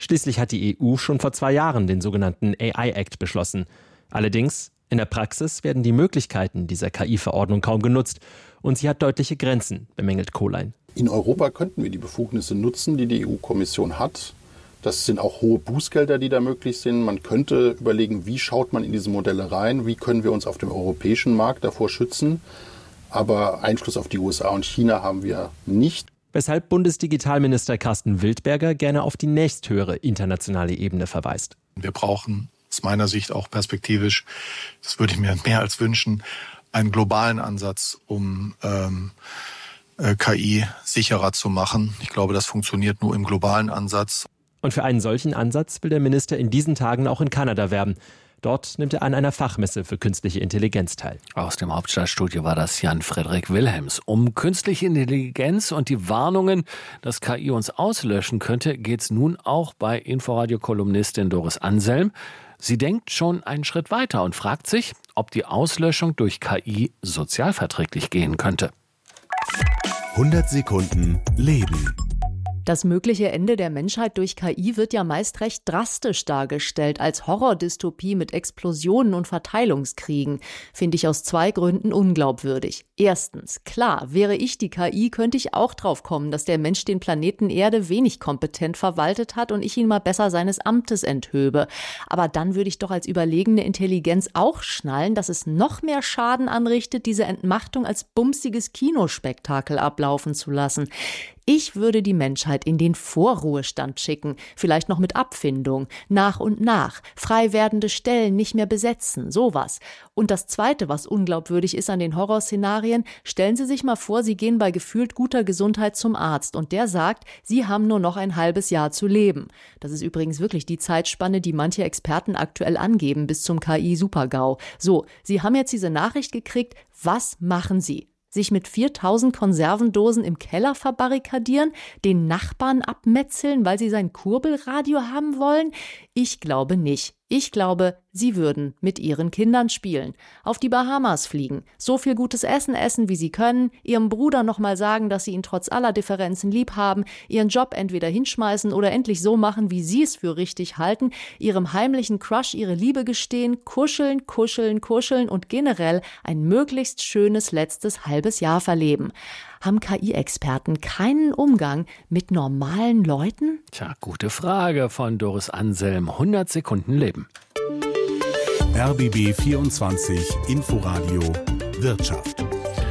Schließlich hat die EU schon vor 2 Jahren den sogenannten AI-Act beschlossen. Allerdings, in der Praxis werden die Möglichkeiten dieser KI-Verordnung kaum genutzt und sie hat deutliche Grenzen, bemängelt Kolein. In Europa könnten wir die Befugnisse nutzen, die die EU-Kommission hat. Das sind auch hohe Bußgelder, die da möglich sind. Man könnte überlegen, wie schaut man in diese Modelle rein, wie können wir uns auf dem europäischen Markt davor schützen. Aber Einfluss auf die USA und China haben wir nicht. Weshalb Bundesdigitalminister Carsten Wildberger gerne auf die nächsthöhere internationale Ebene verweist. Wir brauchen aus meiner Sicht auch perspektivisch, das würde ich mir mehr als wünschen, einen globalen Ansatz, um KI sicherer zu machen. Ich glaube, das funktioniert nur im globalen Ansatz. Und für einen solchen Ansatz will der Minister in diesen Tagen auch in Kanada werben. Dort nimmt er an einer Fachmesse für künstliche Intelligenz teil. Aus dem Hauptstadtstudio war das Jan-Frederik Wilhelms. Um künstliche Intelligenz und die Warnungen, dass KI uns auslöschen könnte, geht es nun auch bei Inforadio-Kolumnistin Doris Anselm. Sie denkt schon einen Schritt weiter und fragt sich, ob die Auslöschung durch KI sozialverträglich gehen könnte. 100 Sekunden Leben. Das mögliche Ende der Menschheit durch KI wird ja meist recht drastisch dargestellt, als Horrordystopie mit Explosionen und Verteilungskriegen. Finde ich aus 2 Gründen unglaubwürdig. Erstens, klar, wäre ich die KI, könnte ich auch drauf kommen, dass der Mensch den Planeten Erde wenig kompetent verwaltet hat und ich ihn mal besser seines Amtes enthöbe. Aber dann würde ich doch als überlegene Intelligenz auch schnallen, dass es noch mehr Schaden anrichtet, diese Entmachtung als bumsiges Kinospektakel ablaufen zu lassen. Ich würde die Menschheit in den Vorruhestand schicken, vielleicht noch mit Abfindung, nach und nach, frei werdende Stellen nicht mehr besetzen, sowas. Und das Zweite, was unglaubwürdig ist an den Horrorszenarien, stellen Sie sich mal vor, Sie gehen bei gefühlt guter Gesundheit zum Arzt und der sagt, Sie haben nur noch ein halbes Jahr zu leben. Das ist übrigens wirklich die Zeitspanne, die manche Experten aktuell angeben, bis zum KI-Super-GAU. So, Sie haben jetzt diese Nachricht gekriegt, was machen Sie? Sich mit 4000 Konservendosen im Keller verbarrikadieren, den Nachbarn abmetzeln, weil sie sein Kurbelradio haben wollen? Ich glaube nicht. Ich glaube, sie würden mit ihren Kindern spielen, auf die Bahamas fliegen, so viel gutes Essen essen, wie sie können, ihrem Bruder nochmal sagen, dass sie ihn trotz aller Differenzen lieb haben, ihren Job entweder hinschmeißen oder endlich so machen, wie sie es für richtig halten, ihrem heimlichen Crush ihre Liebe gestehen, kuscheln, kuscheln, kuscheln und generell ein möglichst schönes letztes halbes Jahr verleben. Haben KI-Experten keinen Umgang mit normalen Leuten? Tja, gute Frage von Doris Anselm. 100 Sekunden Leben. RBB 24 Inforadio Wirtschaft.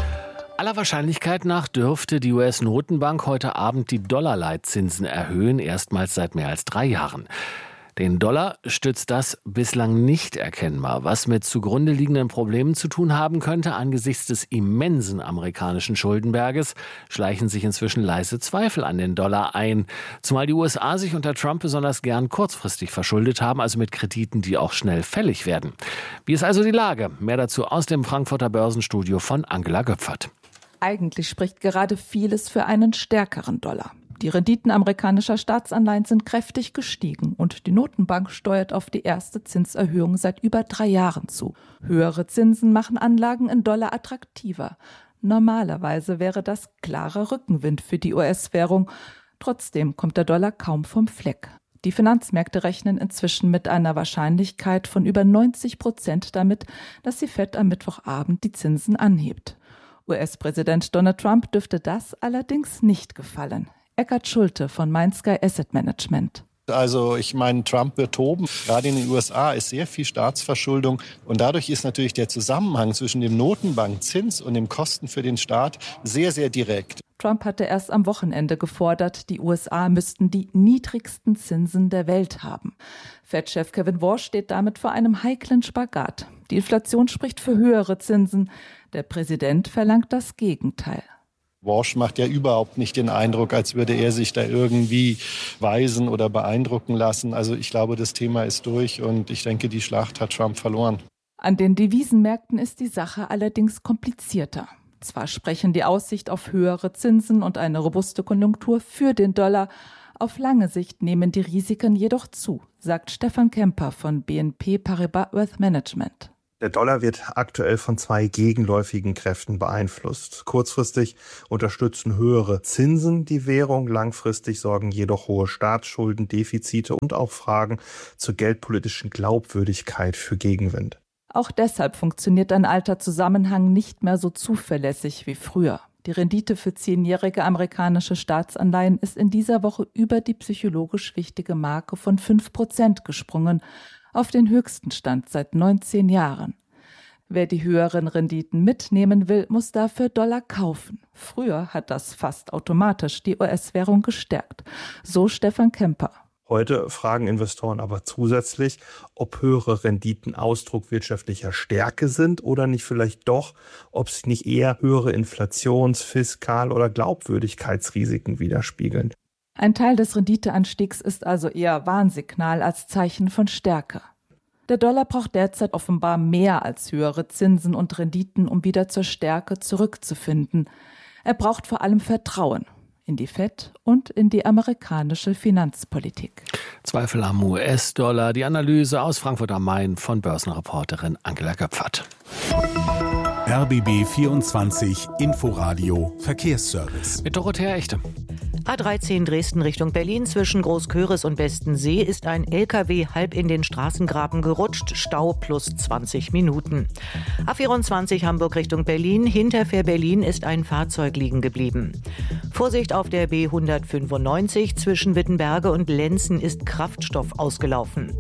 Aller Wahrscheinlichkeit nach dürfte die US-Notenbank heute Abend die Dollarleitzinsen erhöhen, erstmals seit mehr als 3 Jahren. Den Dollar stützt das bislang nicht erkennbar, was mit zugrunde liegenden Problemen zu tun haben könnte. Angesichts des immensen amerikanischen Schuldenberges schleichen sich inzwischen leise Zweifel an den Dollar ein. Zumal die USA sich unter Trump besonders gern kurzfristig verschuldet haben, also mit Krediten, die auch schnell fällig werden. Wie ist also die Lage? Mehr dazu aus dem Frankfurter Börsenstudio von Angela Göpfert. Eigentlich spricht gerade vieles für einen stärkeren Dollar. Die Renditen amerikanischer Staatsanleihen sind kräftig gestiegen und die Notenbank steuert auf die erste Zinserhöhung seit über 3 Jahren zu. Höhere Zinsen machen Anlagen in Dollar attraktiver. Normalerweise wäre das klarer Rückenwind für die US-Währung. Trotzdem kommt der Dollar kaum vom Fleck. Die Finanzmärkte rechnen inzwischen mit einer Wahrscheinlichkeit von über 90% damit, dass die Fed am Mittwochabend die Zinsen anhebt. US-Präsident Donald Trump dürfte das allerdings nicht gefallen. Eckhard Schulte von MindSky Asset Management. Also ich meine, Trump wird toben. Gerade in den USA ist sehr viel Staatsverschuldung. Und dadurch ist natürlich der Zusammenhang zwischen dem Notenbankzins und den Kosten für den Staat sehr, sehr direkt. Trump hatte erst am Wochenende gefordert, die USA müssten die niedrigsten Zinsen der Welt haben. Fed-Chef Kevin Warsh steht damit vor einem heiklen Spagat. Die Inflation spricht für höhere Zinsen. Der Präsident verlangt das Gegenteil. Warsh macht ja überhaupt nicht den Eindruck, als würde er sich da irgendwie weisen oder beeindrucken lassen. Also ich glaube, das Thema ist durch und ich denke, die Schlacht hat Trump verloren. An den Devisenmärkten ist die Sache allerdings komplizierter. Zwar sprechen die Aussicht auf höhere Zinsen und eine robuste Konjunktur für den Dollar, auf lange Sicht nehmen die Risiken jedoch zu, sagt Stefan Kemper von BNP Paribas Wealth Management. Der Dollar wird aktuell von zwei gegenläufigen Kräften beeinflusst. Kurzfristig unterstützen höhere Zinsen die Währung, langfristig sorgen jedoch hohe Staatsschulden, Defizite und auch Fragen zur geldpolitischen Glaubwürdigkeit für Gegenwind. Auch deshalb funktioniert ein alter Zusammenhang nicht mehr so zuverlässig wie früher. Die Rendite für 10-jährige amerikanische Staatsanleihen ist in dieser Woche über die psychologisch wichtige Marke von 5% gesprungen, auf den höchsten Stand seit 19 Jahren. Wer die höheren Renditen mitnehmen will, muss dafür Dollar kaufen. Früher hat das fast automatisch die US-Währung gestärkt. So Stefan Kemper. Heute fragen Investoren aber zusätzlich, ob höhere Renditen Ausdruck wirtschaftlicher Stärke sind oder nicht vielleicht doch, ob sie nicht eher höhere Inflations-, Fiskal- oder Glaubwürdigkeitsrisiken widerspiegeln. Ein Teil des Renditeanstiegs ist also eher Warnsignal als Zeichen von Stärke. Der Dollar braucht derzeit offenbar mehr als höhere Zinsen und Renditen, um wieder zur Stärke zurückzufinden. Er braucht vor allem Vertrauen in die FED und in die amerikanische Finanzpolitik. Zweifel am US-Dollar. Die Analyse aus Frankfurt am Main von Börsenreporterin Angela Göpfert. RBB 24 Inforadio Verkehrsservice. Mit Dorothea Echte. A13 Dresden Richtung Berlin zwischen Großköris und Westensee ist ein LKW halb in den Straßengraben gerutscht, Stau plus 20 Minuten. A24 Hamburg Richtung Berlin, hinter Fähr-Berlin ist ein Fahrzeug liegen geblieben. Vorsicht auf der B195 zwischen Wittenberge und Lenzen ist Kraftstoff ausgelaufen.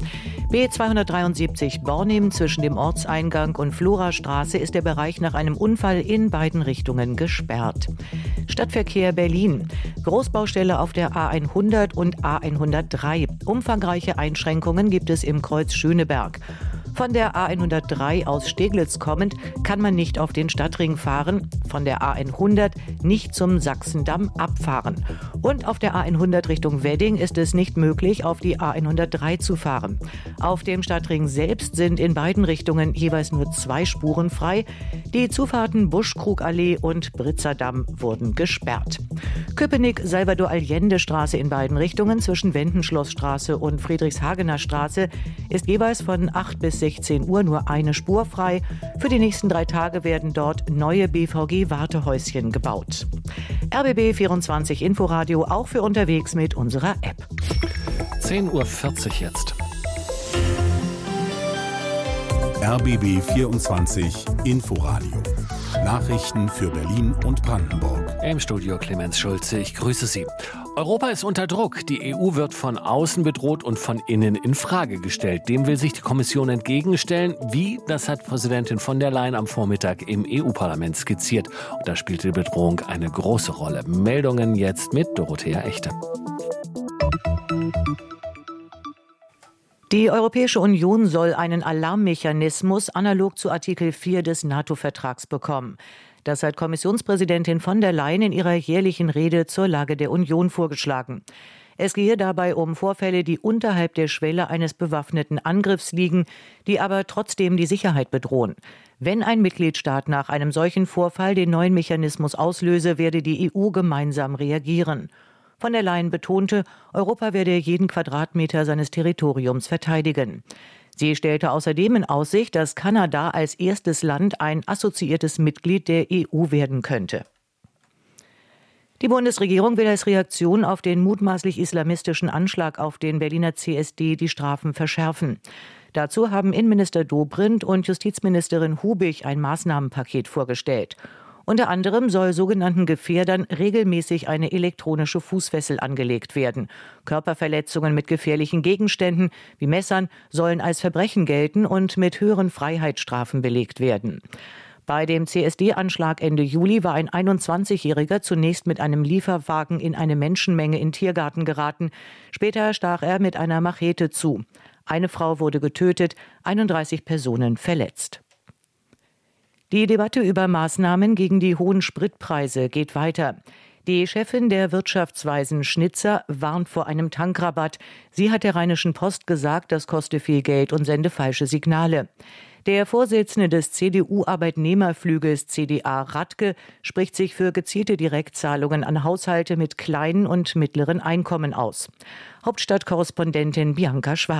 B273 Bornim zwischen dem Ortseingang und Florastraße ist der Bereich nach einem Unfall in beiden Richtungen gesperrt. Stadtverkehr Berlin. Großbaustelle auf der A100 und A103. Umfangreiche Einschränkungen gibt es im Kreuz Schöneberg. Von der A103 aus Steglitz kommend kann man nicht auf den Stadtring fahren, von der A100 nicht zum Sachsendamm abfahren. Und auf der A100 Richtung Wedding ist es nicht möglich, auf die A103 zu fahren. Auf dem Stadtring selbst sind in beiden Richtungen jeweils nur 2 Spuren frei. Die Zufahrten Buschkrugallee und Britzerdamm wurden gesperrt. Köpenick-Salvador-Allende-Straße in beiden Richtungen zwischen Wendenschlossstraße und Friedrichshagener Straße ist jeweils von 8 bis 16 Uhr nur eine Spur frei. Für die nächsten 3 Tage werden dort neue BVG-Wartehäuschen gebaut. RBB 24 Inforadio auch für unterwegs mit unserer App. 10:40 Uhr jetzt. RBB 24 Inforadio. Nachrichten für Berlin und Brandenburg. Im Studio Clemens Schulze, ich grüße Sie. Europa ist unter Druck. Die EU wird von außen bedroht und von innen in Frage gestellt. Dem will sich die Kommission entgegenstellen. Wie? Das hat Präsidentin von der Leyen am Vormittag im EU-Parlament skizziert. Und da spielt die Bedrohung eine große Rolle. Meldungen jetzt mit Dorothea Echte. Die Europäische Union soll einen Alarmmechanismus analog zu Artikel 4 des NATO-Vertrags bekommen. Das hat Kommissionspräsidentin von der Leyen in ihrer jährlichen Rede zur Lage der Union vorgeschlagen. Es gehe dabei um Vorfälle, die unterhalb der Schwelle eines bewaffneten Angriffs liegen, die aber trotzdem die Sicherheit bedrohen. Wenn ein Mitgliedstaat nach einem solchen Vorfall den neuen Mechanismus auslöse, werde die EU gemeinsam reagieren. Von der Leyen betonte, Europa werde jeden Quadratmeter seines Territoriums verteidigen. Sie stellte außerdem in Aussicht, dass Kanada als erstes Land ein assoziiertes Mitglied der EU werden könnte. Die Bundesregierung will als Reaktion auf den mutmaßlich islamistischen Anschlag auf den Berliner CSD die Strafen verschärfen. Dazu haben Innenminister Dobrindt und Justizministerin Hubig ein Maßnahmenpaket vorgestellt. Unter anderem soll sogenannten Gefährdern regelmäßig eine elektronische Fußfessel angelegt werden. Körperverletzungen mit gefährlichen Gegenständen wie Messern sollen als Verbrechen gelten und mit höheren Freiheitsstrafen belegt werden. Bei dem CSD-Anschlag Ende Juli war ein 21-Jähriger zunächst mit einem Lieferwagen in eine Menschenmenge in Tiergarten geraten. Später stach er mit einer Machete zu. Eine Frau wurde getötet, 31 Personen verletzt. Die Debatte über Maßnahmen gegen die hohen Spritpreise geht weiter. Die Chefin der Wirtschaftsweisen Schnitzer warnt vor einem Tankrabatt. Sie hat der Rheinischen Post gesagt, das koste viel Geld und sende falsche Signale. Der Vorsitzende des CDU-Arbeitnehmerflügels CDA Radke spricht sich für gezielte Direktzahlungen an Haushalte mit kleinen und mittleren Einkommen aus. Hauptstadtkorrespondentin Bianca Schwarz.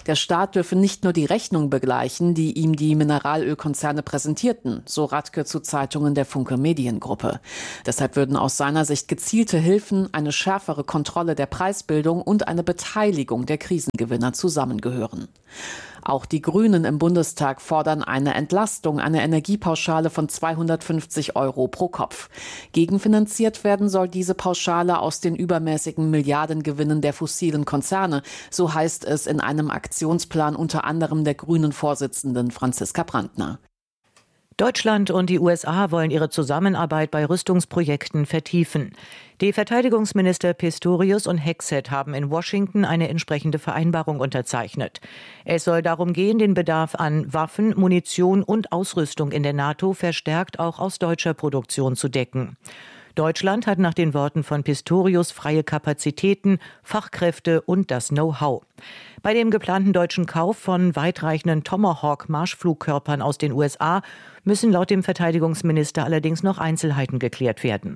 Der Staat dürfe nicht nur die Rechnung begleichen, die ihm die Mineralölkonzerne präsentierten, so Radke zu Zeitungen der Funke Mediengruppe. Deshalb würden aus seiner Sicht gezielte Hilfen, eine schärfere Kontrolle der Preisbildung und eine Beteiligung der Krisengewinner zusammengehören. Auch die Grünen im Bundestag fordern eine Entlastung, eine Energiepauschale von 250 € pro Kopf. Gegenfinanziert werden soll diese Pauschale aus den übermäßigen Milliardengewinnen der fossilen Konzerne, so heißt es in einem Aktionsplan unter anderem der Grünen-Vorsitzenden Franziska Brandner. Deutschland und die USA wollen ihre Zusammenarbeit bei Rüstungsprojekten vertiefen. Die Verteidigungsminister Pistorius und Hegseth haben in Washington eine entsprechende Vereinbarung unterzeichnet. Es soll darum gehen, den Bedarf an Waffen, Munition und Ausrüstung in der NATO verstärkt auch aus deutscher Produktion zu decken. Deutschland hat nach den Worten von Pistorius freie Kapazitäten, Fachkräfte und das Know-how. Bei dem geplanten deutschen Kauf von weitreichenden Tomahawk-Marschflugkörpern aus den USA müssen laut dem Verteidigungsminister allerdings noch Einzelheiten geklärt werden.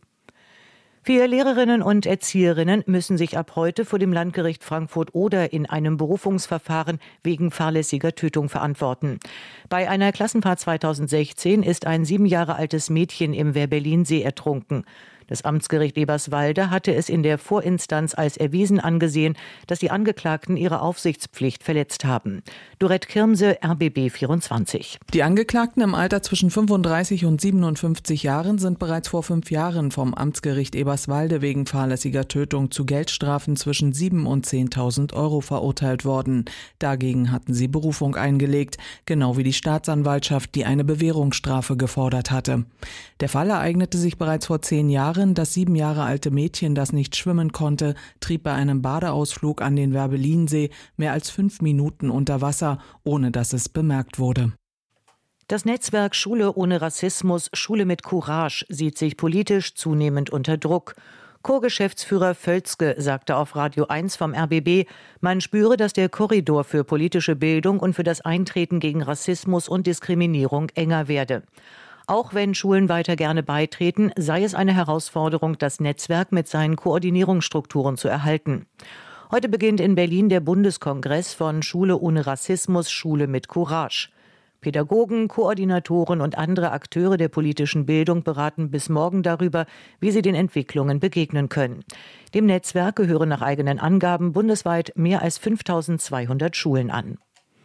4 Lehrerinnen und Erzieherinnen müssen sich ab heute vor dem Landgericht Frankfurt-Oder in einem Berufungsverfahren wegen fahrlässiger Tötung verantworten. Bei einer Klassenfahrt 2016 ist ein 7 Jahre altes Mädchen im Wehr-Berlin-See ertrunken. Das Amtsgericht Eberswalde hatte es in der Vorinstanz als erwiesen angesehen, dass die Angeklagten ihre Aufsichtspflicht verletzt haben. Dorette Kirmse, RBB 24. Die Angeklagten im Alter zwischen 35 und 57 Jahren sind bereits vor 5 Jahren vom Amtsgericht Eberswalde wegen fahrlässiger Tötung zu Geldstrafen zwischen 7.000 und 10.000 € verurteilt worden. Dagegen hatten sie Berufung eingelegt, genau wie die Staatsanwaltschaft, die eine Bewährungsstrafe gefordert hatte. Der Fall ereignete sich bereits vor 10 Jahren. Das 7 Jahre alte Mädchen, das nicht schwimmen konnte, trieb bei einem Badeausflug an den Wehr-Berlin-See mehr als 5 Minuten unter Wasser, ohne dass es bemerkt wurde. Das Netzwerk Schule ohne Rassismus, Schule mit Courage sieht sich politisch zunehmend unter Druck. Co-Geschäftsführer Völzke sagte auf Radio 1 vom RBB, man spüre, dass der Korridor für politische Bildung und für das Eintreten gegen Rassismus und Diskriminierung enger werde. Auch wenn Schulen weiter gerne beitreten, sei es eine Herausforderung, das Netzwerk mit seinen Koordinierungsstrukturen zu erhalten. Heute beginnt in Berlin der Bundeskongress von Schule ohne Rassismus, Schule mit Courage. Pädagogen, Koordinatoren und andere Akteure der politischen Bildung beraten bis morgen darüber, wie sie den Entwicklungen begegnen können. Dem Netzwerk gehören nach eigenen Angaben bundesweit mehr als 5.200 Schulen an.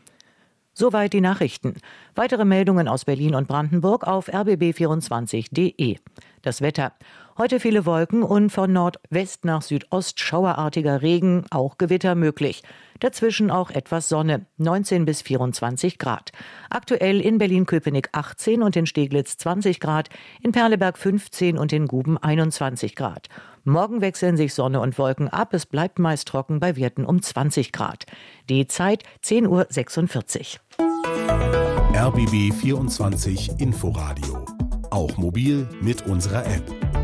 Soweit die Nachrichten. Weitere Meldungen aus Berlin und Brandenburg auf rbb24.de. Das Wetter. Heute viele Wolken und von Nordwest nach Südost schauerartiger Regen, auch Gewitter möglich. Dazwischen auch etwas Sonne, 19 bis 24 Grad. Aktuell in Berlin-Köpenick 18 und in Steglitz 20 Grad, in Perleberg 15 und in Guben 21 Grad. Morgen wechseln sich Sonne und Wolken ab, es bleibt meist trocken bei Werten um 20 Grad. Die Zeit 10.46 Uhr. RBB 24 Inforadio. Auch mobil mit unserer App.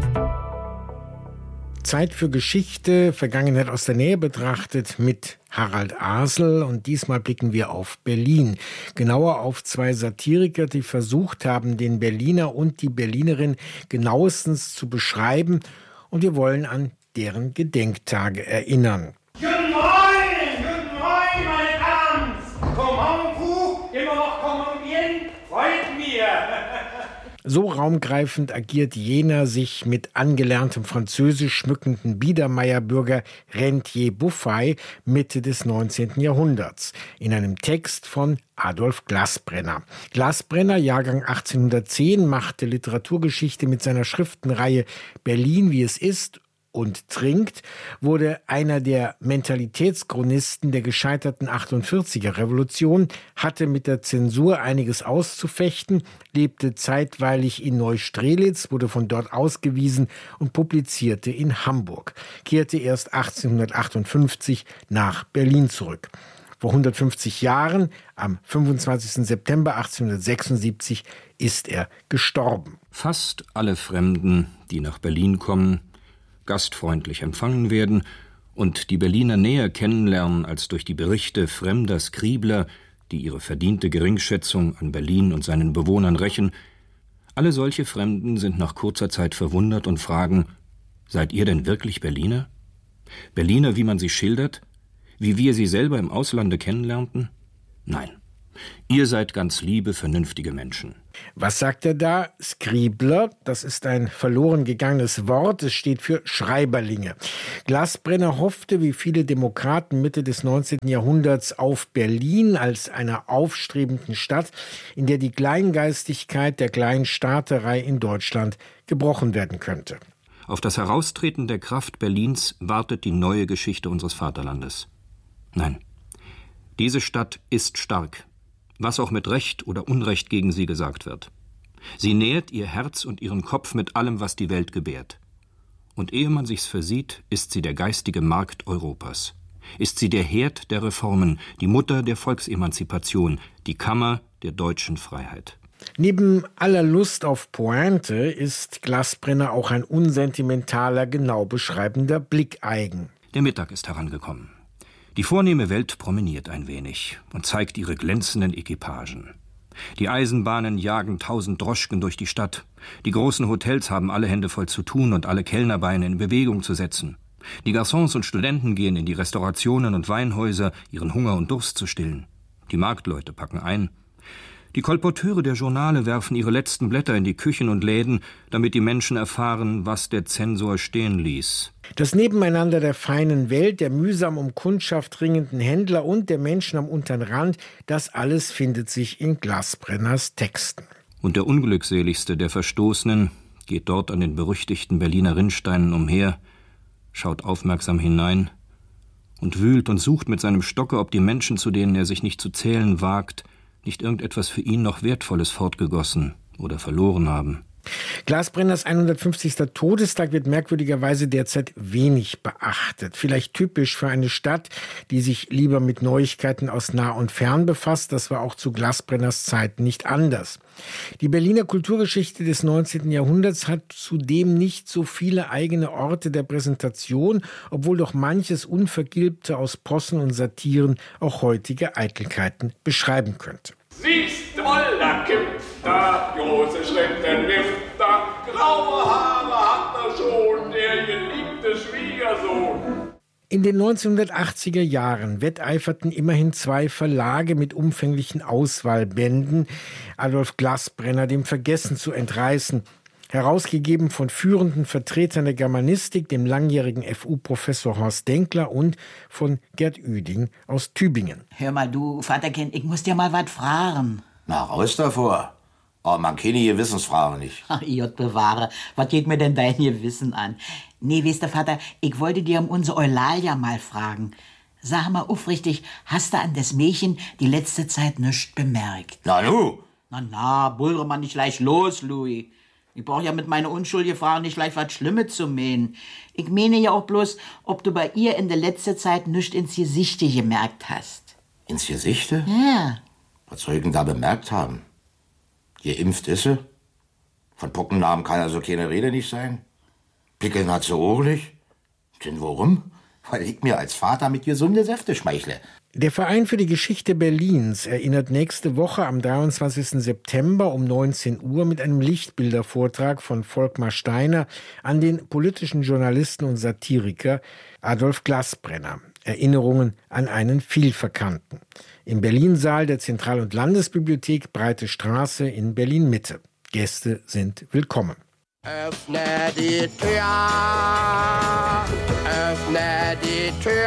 Zeit für Geschichte, Vergangenheit aus der Nähe betrachtet mit Harald Asel, und diesmal blicken wir auf Berlin. Genauer auf 2 Satiriker, die versucht haben, den Berliner und die Berlinerin genauestens zu beschreiben, und wir wollen an deren Gedenktage erinnern. Guten Morgen, meine Damen! Comment immer noch kommunizieren, freut mir! So raumgreifend agiert jener sich mit angelerntem Französisch schmückenden Biedermeierbürger Rentier Buffay Mitte des 19. Jahrhunderts in einem Text von Adolf Glaßbrenner. Glaßbrenner, Jahrgang 1810, machte Literaturgeschichte mit seiner Schriftenreihe Berlin, wie es ist und trinkt, wurde einer der Mentalitätschronisten der gescheiterten 48er-Revolution, hatte mit der Zensur einiges auszufechten, lebte zeitweilig in Neustrelitz, wurde von dort ausgewiesen und publizierte in Hamburg, kehrte erst 1858 nach Berlin zurück. Vor 150 Jahren, am 25. September 1876, ist er gestorben. Fast alle Fremden, die nach Berlin kommen, gastfreundlich empfangen werden und die Berliner näher kennenlernen als durch die Berichte fremder Skribler, die ihre verdiente Geringschätzung an Berlin und seinen Bewohnern rächen, alle solche Fremden sind nach kurzer Zeit verwundert und fragen: Seid ihr denn wirklich Berliner? Berliner, wie man sie schildert? wie wir sie selber im Auslande kennenlernten? Nein. Ihr seid ganz liebe, vernünftige Menschen. Was sagt er da? Scribler, das ist ein verloren gegangenes Wort, es steht für Schreiberlinge. Glassbrenner hoffte, wie viele Demokraten Mitte des 19. Jahrhunderts, auf Berlin als einer aufstrebenden Stadt, in der die Kleingeistigkeit der Kleinstaaterei in Deutschland gebrochen werden könnte. Auf das Heraustreten der Kraft Berlins wartet die neue Geschichte unseres Vaterlandes. Nein, diese Stadt ist stark, was auch mit Recht oder Unrecht gegen sie gesagt wird. Sie nährt ihr Herz und ihren Kopf mit allem, was die Welt gebärt. Und ehe man sich's versieht, ist sie der geistige Markt Europas. Ist sie der Herd der Reformen, die Mutter der Volksemanzipation, die Kammer der deutschen Freiheit. Neben aller Lust auf Pointe ist Glassbrenner auch ein unsentimentaler, genau beschreibender Blickeigen. Der Mittag ist herangekommen. Die vornehme Welt promeniert ein wenig und zeigt ihre glänzenden Equipagen. Die Eisenbahnen jagen 1000 Droschken durch die Stadt. Die großen Hotels haben alle Hände voll zu tun und alle Kellnerbeine in Bewegung zu setzen. Die Garçons und Studenten gehen in die Restaurationen und Weinhäuser, ihren Hunger und Durst zu stillen. Die Marktleute packen ein. Die Kolporteure der Journale werfen ihre letzten Blätter in die Küchen und Läden, damit die Menschen erfahren, was der Zensor stehen ließ. Das Nebeneinander der feinen Welt, der mühsam um Kundschaft ringenden Händler und der Menschen am unteren Rand, das alles findet sich in Glassbrenners Texten. Und der unglückseligste der Verstoßenen geht dort an den berüchtigten Berliner Rinnsteinen umher, schaut aufmerksam hinein und wühlt und sucht mit seinem Stocke, ob die Menschen, zu denen er sich nicht zu zählen wagt, nicht irgendetwas für ihn noch Wertvolles fortgegossen oder verloren haben. Glassbrenners 150. Todestag wird merkwürdigerweise derzeit wenig beachtet. Vielleicht typisch für eine Stadt, die sich lieber mit Neuigkeiten aus nah und fern befasst. Das war auch zu Glassbrenners Zeiten nicht anders. Die Berliner Kulturgeschichte des 19. Jahrhunderts hat zudem nicht so viele eigene Orte der Präsentation, obwohl doch manches Unvergilbte aus Possen und Satiren auch heutige Eitelkeiten beschreiben könnte. Siehst du mal, da kippt da, große Schritte wirft da, graue Haare hat er schon, der geliebte Schwiegersohn. In den 1980er Jahren wetteiferten immerhin 2 Verlage mit umfänglichen Auswahlbänden, Adolf Glassbrenner dem Vergessen zu entreißen. Herausgegeben von führenden Vertretern der Germanistik, dem langjährigen FU-Professor Horst Denkler und von Gerd Ueding aus Tübingen. Hör mal, du Vaterkind, ich muss dir mal was fragen. Na, raus davor. Oh, man kenne die Gewissensfrage nicht. Ach, Gott bewahre, was geht mir denn dein Gewissen an? Nee, weißt du, Vater, ich wollte dir um unsere Eulalia mal fragen. Sag mal aufrichtig, hast du an das Mädchen die letzte Zeit nichts bemerkt? Na, nu? Na, bullre mal nicht gleich los, Louis. Ich brauche ja mit meiner unschuldigen Frage nicht gleich was Schlimmes zu mähen. Ich meine ja auch bloß, ob du bei ihr in der letzten Zeit nichts ins Gesichte gemerkt hast. Ins Gesichte? Ja. Was soll ich denn da bemerkt haben? Geimpft ist sie? Von Pockennarben kann also keine Rede nicht sein? Pickeln hat sie auch nicht? Denn warum? Weil ich mir als Vater mit gesunde Säfte schmeichle. Der Verein für die Geschichte Berlins erinnert nächste Woche am 23. September um 19 Uhr mit einem Lichtbildervortrag von Volkmar Steiner an den politischen Journalisten und Satiriker Adolf Glassbrenner. Erinnerungen an einen Vielverkannten. Im Berlin-Saal der Zentral- und Landesbibliothek Breite Straße in Berlin-Mitte. Gäste sind willkommen. Öffne die Tür, öffne die Tür.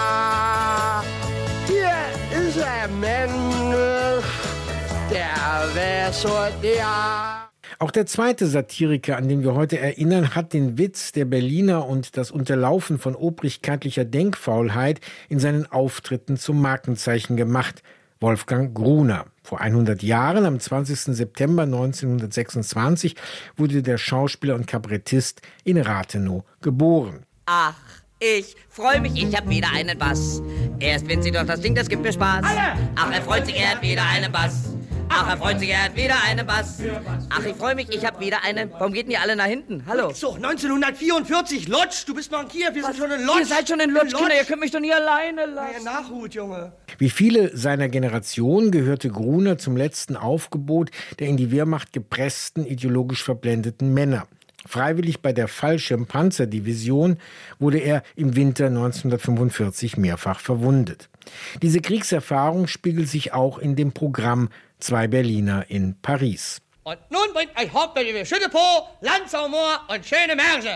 Hier ist ein Mensch, der weiß so dir. Auch der zweite Satiriker, an den wir heute erinnern, hat den Witz der Berliner und das Unterlaufen von obrigkeitlicher Denkfaulheit in seinen Auftritten zum Markenzeichen gemacht. Wolfgang Gruner. Vor 100 Jahren, am 20. September 1926, wurde der Schauspieler und Kabarettist in Rathenow geboren. Ach, ich freue mich, ich hab wieder einen Bass. Erst wenn sie doch das Ding, das gibt mir Spaß. Ach, er freut sich, er hat wieder einen Bass. Ach, er freut sich, er hat wieder einen Bass. Ach, ich freue mich, ich hab wieder einen. Warum geht denn ihr alle nach hinten? Hallo. So, 1944, Lodz, du bist noch in Kiew, wir sind schon in Lodz. Ihr seid schon in Lodz, Kinder, ihr könnt mich doch nie alleine lassen. Na ja, Nachhut, Junge. Wie viele seiner Generation gehörte Gruner zum letzten Aufgebot der in die Wehrmacht gepressten, ideologisch verblendeten Männer. Freiwillig bei der Fallschirmpanzerdivision wurde er im Winter 1945 mehrfach verwundet. Diese Kriegserfahrung spiegelt sich auch in dem Programm Zwei Berliner in Paris. Und nun bringt euch Hauptfeldwebel Schüttepo, Lanzhumor und schöne Märsche.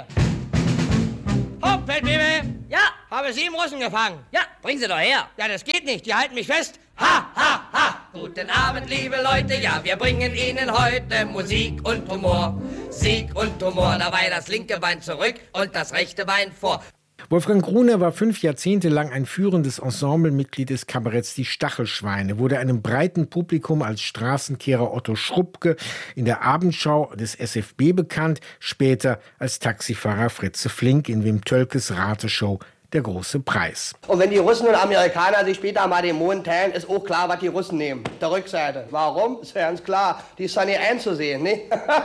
Hauptfeldwebel! Ja? Habe 7 Russen gefangen. Ja, bring sie doch her. Ja, das geht nicht, die halten mich fest. Ha, ha, ha! Guten Abend, liebe Leute, ja, wir bringen Ihnen heute Musik und Humor. Sieg und Humor, dabei das linke Bein zurück und das rechte Bein vor. Wolfgang Gruner war 5 Jahrzehnte lang ein führendes Ensemblemitglied des Kabaretts Die Stachelschweine, wurde einem breiten Publikum als Straßenkehrer Otto Schruppke in der Abendschau des SFB bekannt, später als Taxifahrer Fritze Flink in Wim Tölkes Rateshow Der große Preis. Und wenn die Russen und Amerikaner sich später mal den Mond teilen, ist auch klar, was die Russen nehmen. Der Rückseite. Warum? Ist ja ganz klar. Die ist ja nicht einzusehen, ne?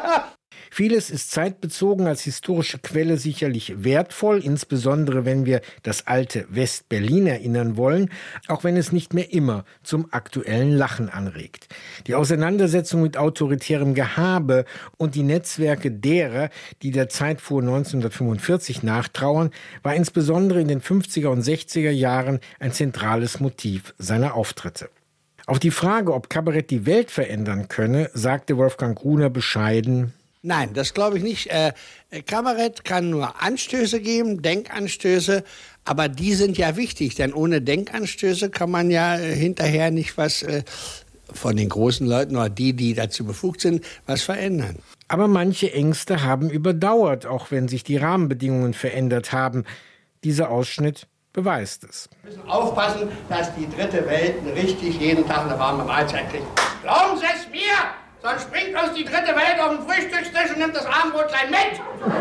Vieles ist zeitbezogen als historische Quelle sicherlich wertvoll, insbesondere wenn wir das alte West-Berlin erinnern wollen, auch wenn es nicht mehr immer zum aktuellen Lachen anregt. Die Auseinandersetzung mit autoritärem Gehabe und die Netzwerke derer, die der Zeit vor 1945 nachtrauern, war insbesondere in den 50er und 60er Jahren ein zentrales Motiv seiner Auftritte. Auf die Frage, ob Kabarett die Welt verändern könne, sagte Wolfgang Gruner bescheiden: Nein, das glaube ich nicht. Kabarett kann nur Anstöße geben, Denkanstöße, aber die sind ja wichtig, denn ohne Denkanstöße kann man ja hinterher nicht was von den großen Leuten oder die dazu befugt sind, was verändern. Aber manche Ängste haben überdauert, auch wenn sich die Rahmenbedingungen verändert haben. Dieser Ausschnitt beweist es. Wir müssen aufpassen, dass die dritte Welt richtig jeden Tag eine warme Mahlzeit kriegt. Glauben Sie es mir! Sonst springt uns die dritte Welt auf den Frühstückstisch und nimmt das Abendbrot gleich mit.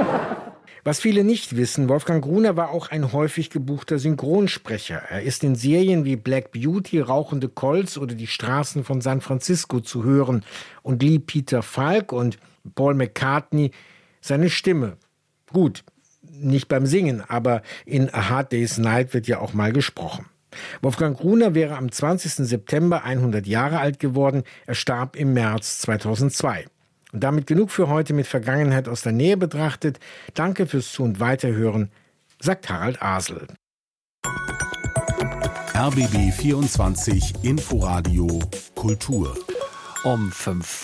Was viele nicht wissen, Wolfgang Gruner war auch ein häufig gebuchter Synchronsprecher. Er ist in Serien wie Black Beauty, Rauchende Colts oder Die Straßen von San Francisco zu hören und lieh Peter Falk und Paul McCartney seine Stimme. Gut, nicht beim Singen, aber in A Hard Day's Night wird ja auch mal gesprochen. Wolfgang Gruner wäre am 20. September 100 Jahre alt geworden. Er starb im März 2002. Und damit genug für heute mit Vergangenheit aus der Nähe betrachtet. Danke fürs Zu- und Weiterhören, sagt Harald Asel. RBB 24 Inforadio Kultur. Um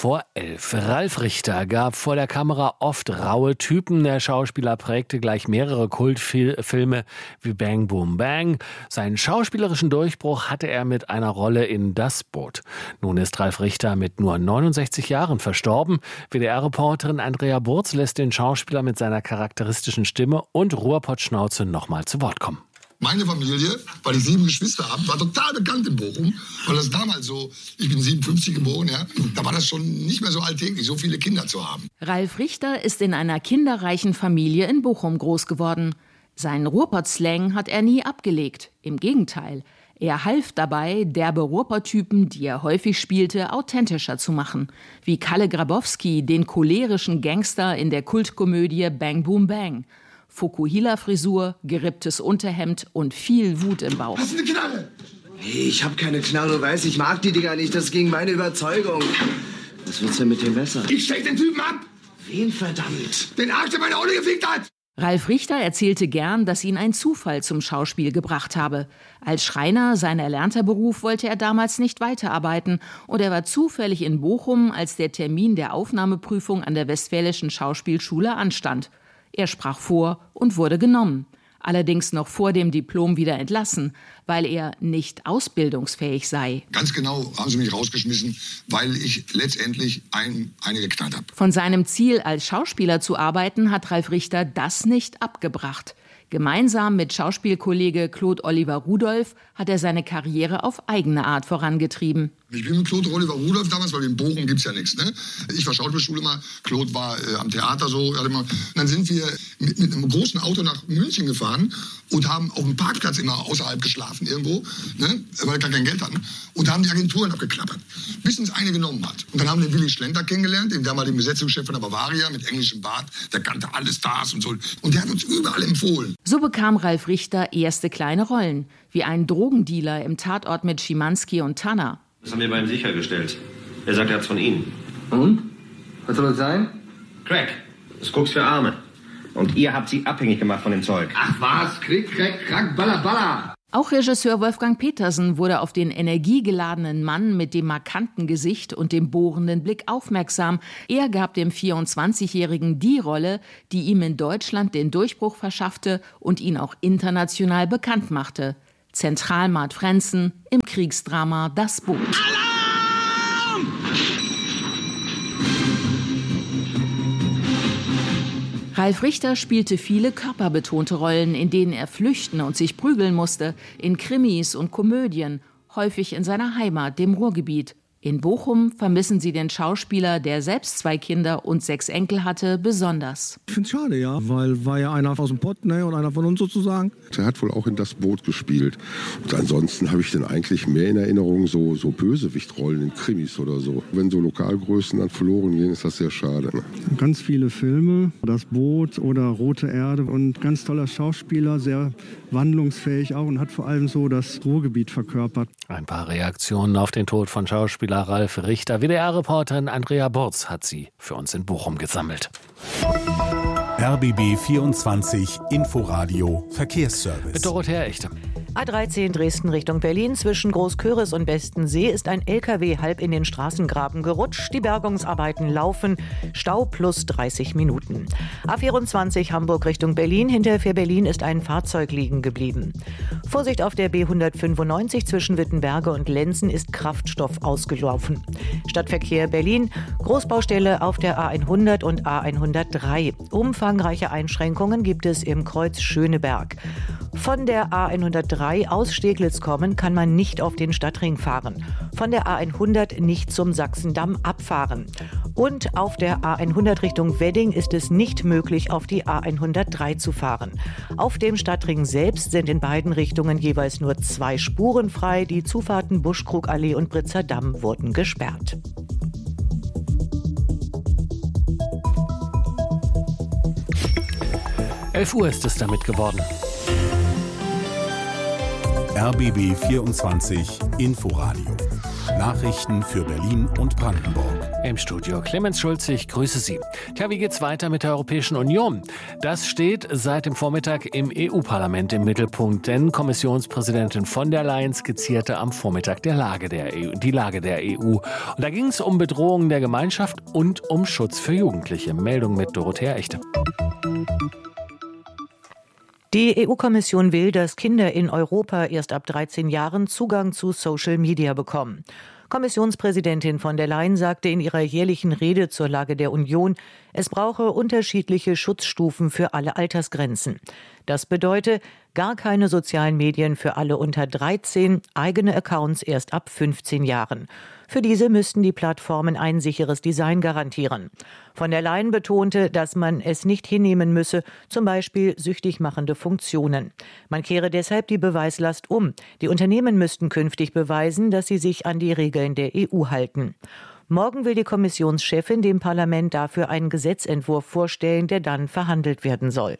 11:05. Ralf Richter gab vor der Kamera oft raue Typen. Der Schauspieler prägte gleich mehrere Kultfilme wie Bang Boom Bang. Seinen schauspielerischen Durchbruch hatte er mit einer Rolle in Das Boot. Nun ist Ralf Richter mit nur 69 Jahren verstorben. WDR-Reporterin Andrea Burz lässt den Schauspieler mit seiner charakteristischen Stimme und Ruhrpottschnauze nochmal zu Wort kommen. Meine Familie, weil ich 7 Geschwister habe, war total bekannt in Bochum. Weil das damals so, ich bin 57 geboren, ja, da war das schon nicht mehr so alltäglich, so viele Kinder zu haben. Ralf Richter ist in einer kinderreichen Familie in Bochum groß geworden. Seinen Ruhrpott-Slang hat er nie abgelegt. Im Gegenteil, er half dabei, derbe Ruhrpott-Typen, die er häufig spielte, authentischer zu machen. Wie Kalle Grabowski, den cholerischen Gangster in der Kultkomödie Bang Boom Bang. Fukuhila-Frisur, geripptes Unterhemd und viel Wut im Bauch. Hast du eine Knarre? Nee, ich hab keine Knarre, du weißt, ich mag die Dinger nicht, das ist gegen meine Überzeugung. Was willst du denn mit dem Messer? Ich steck den Typen ab! Wen verdammt? Den Arsch, der meine Olle gefickt hat! Ralf Richter erzählte gern, dass ihn ein Zufall zum Schauspiel gebracht habe. Als Schreiner, sein erlernter Beruf, wollte er damals nicht weiterarbeiten und er war zufällig in Bochum, als der Termin der Aufnahmeprüfung an der Westfälischen Schauspielschule anstand. Er sprach vor und wurde genommen. Allerdings noch vor dem Diplom wieder entlassen, weil er nicht ausbildungsfähig sei. Ganz genau haben sie mich rausgeschmissen, weil ich letztendlich eine geknallt habe. Von seinem Ziel, als Schauspieler zu arbeiten, hat Ralf Richter das nicht abgebracht. Gemeinsam mit Schauspielkollege Claude Oliver Rudolph hat er seine Karriere auf eigene Art vorangetrieben. Ich bin mit Claude Oliver Rudolph damals, weil in Bochum gibt's ja nichts, ne? Ich war Schauspielschule mal, Claude war am Theater so. Dann sind wir mit einem großen Auto nach München gefahren und haben auf dem Parkplatz immer außerhalb geschlafen irgendwo, ne? Weil wir gar kein Geld hatten. Und haben die Agenturen abgeklappert, bis uns eine genommen hat. Und dann haben wir den Willy Schlenter kennengelernt, den damaligen Besetzungschef von der Bavaria mit englischem Bart. Der kannte alle Stars und so. Und der hat uns überall empfohlen. So bekam Ralf Richter erste kleine Rollen, wie ein Drogendealer im Tatort mit Schimanski und Tanner. Das haben wir bei ihm sichergestellt. Er sagt, er hat's von Ihnen. Und? Was soll das sein? Crack. Das ist Koks für Arme. Und ihr habt sie abhängig gemacht von dem Zeug. Ach was, Krieg, Krack, Krack, Baller, Baller. Auch Regisseur Wolfgang Petersen wurde auf den energiegeladenen Mann mit dem markanten Gesicht und dem bohrenden Blick aufmerksam. Er gab dem 24-Jährigen die Rolle, die ihm in Deutschland den Durchbruch verschaffte und ihn auch international bekannt machte. Zentralmart Frenzen im Kriegsdrama Das Boot. Alarm! Ralf Richter spielte viele körperbetonte Rollen, in denen er flüchten und sich prügeln musste, in Krimis und Komödien, häufig in seiner Heimat, dem Ruhrgebiet. In Bochum vermissen sie den Schauspieler, der selbst 2 Kinder und 6 Enkel hatte, besonders. Ich finde es schade, ja, weil war ja einer aus dem Pott, ne, und einer von uns sozusagen. Er hat wohl auch in Das Boot gespielt. Und ansonsten habe ich dann eigentlich mehr in Erinnerung so Bösewichtrollen in Krimis oder so. Wenn so Lokalgrößen dann verloren gehen, ist das sehr schade. Ne? Ganz viele Filme, Das Boot oder Rote Erde und ganz toller Schauspieler, sehr wandlungsfähig auch und hat vor allem so das Ruhrgebiet verkörpert. Ein paar Reaktionen auf den Tod von Schauspieler Ralf Richter. WDR-Reporterin Andrea Burz hat sie für uns in Bochum gesammelt. RBB 24 Inforadio Verkehrsservice. Mit Dorothea Echte. A13 Dresden Richtung Berlin zwischen Großköris und Bestensee ist ein LKW halb in den Straßengraben gerutscht. Die Bergungsarbeiten laufen. Stau plus 30 Minuten. A24 Hamburg Richtung Berlin. Hinter Fähr-Berlin ist ein Fahrzeug liegen geblieben. Vorsicht auf der B195 zwischen Wittenberge und Lenzen ist Kraftstoff ausgelaufen. Stadtverkehr Berlin. Großbaustelle auf der A100 und A103. Umfangreiche Einschränkungen gibt es im Kreuz Schöneberg. Von der A103 aus Steglitz kommen kann man nicht auf den Stadtring fahren. Von der A100 nicht zum Sachsendamm abfahren. Und auf der A100 Richtung Wedding ist es nicht möglich, auf die A103 zu fahren. Auf dem Stadtring selbst sind in beiden Richtungen jeweils nur 2 Spuren frei. Die Zufahrten Buschkrugallee und Britzer Damm wurden gesperrt. Uhr ist es damit geworden. RBB 24 Inforadio. Nachrichten für Berlin und Brandenburg. Im Studio Clemens Schulze, ich grüße Sie. Tja, wie geht's weiter mit der Europäischen Union? Das steht seit dem Vormittag im EU-Parlament im Mittelpunkt, denn Kommissionspräsidentin von der Leyen skizzierte am Vormittag die Lage der EU. Und da ging es um Bedrohungen der Gemeinschaft und um Schutz für Jugendliche. Meldung mit Dorothea Echte. Die EU-Kommission will, dass Kinder in Europa erst ab 13 Jahren Zugang zu Social Media bekommen. Kommissionspräsidentin von der Leyen sagte in ihrer jährlichen Rede zur Lage der Union, es brauche unterschiedliche Schutzstufen für alle Altersgrenzen. Das bedeutet, gar keine sozialen Medien für alle unter 13, eigene Accounts erst ab 15 Jahren. Für diese müssten die Plattformen ein sicheres Design garantieren. Von der Leyen betonte, dass man es nicht hinnehmen müsse, zum Beispiel süchtig machende Funktionen. Man kehre deshalb die Beweislast um. Die Unternehmen müssten künftig beweisen, dass sie sich an die Regeln der EU halten. Morgen will die Kommissionschefin dem Parlament dafür einen Gesetzentwurf vorstellen, der dann verhandelt werden soll.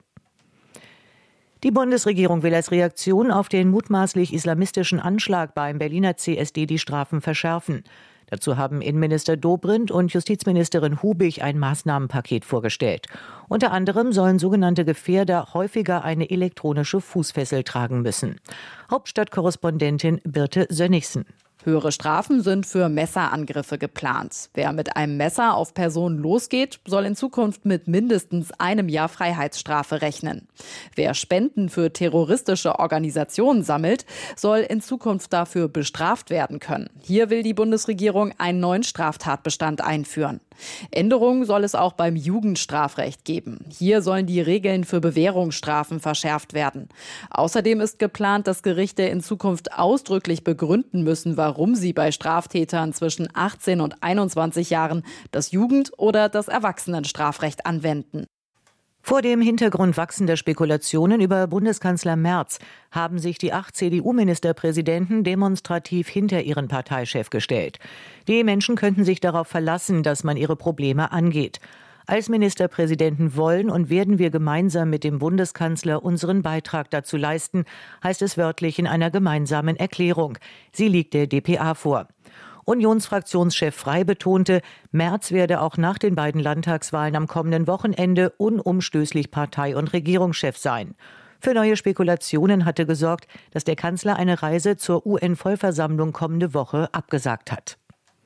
Die Bundesregierung will als Reaktion auf den mutmaßlich islamistischen Anschlag beim Berliner CSD die Strafen verschärfen. Dazu haben Innenminister Dobrindt und Justizministerin Hubig ein Maßnahmenpaket vorgestellt. Unter anderem sollen sogenannte Gefährder häufiger eine elektronische Fußfessel tragen müssen. Hauptstadtkorrespondentin Birte Sönnigsen. Höhere Strafen sind für Messerangriffe geplant. Wer mit einem Messer auf Personen losgeht, soll in Zukunft mit mindestens 1 Jahr Freiheitsstrafe rechnen. Wer Spenden für terroristische Organisationen sammelt, soll in Zukunft dafür bestraft werden können. Hier will die Bundesregierung einen neuen Straftatbestand einführen. Änderungen soll es auch beim Jugendstrafrecht geben. Hier sollen die Regeln für Bewährungsstrafen verschärft werden. Außerdem ist geplant, dass Gerichte in Zukunft ausdrücklich begründen müssen, warum sie bei Straftätern zwischen 18 und 21 Jahren das Jugend- oder das Erwachsenenstrafrecht anwenden. Vor dem Hintergrund wachsender Spekulationen über Bundeskanzler Merz haben sich die 8 CDU-Ministerpräsidenten demonstrativ hinter ihren Parteichef gestellt. Die Menschen könnten sich darauf verlassen, dass man ihre Probleme angeht. Als Ministerpräsidenten wollen und werden wir gemeinsam mit dem Bundeskanzler unseren Beitrag dazu leisten, heißt es wörtlich in einer gemeinsamen Erklärung. Sie liegt der dpa vor. Unionsfraktionschef Frey betonte, Merz werde auch nach den beiden Landtagswahlen am kommenden Wochenende unumstößlich Partei- und Regierungschef sein. Für neue Spekulationen hatte gesorgt, dass der Kanzler eine Reise zur UN-Vollversammlung kommende Woche abgesagt hat.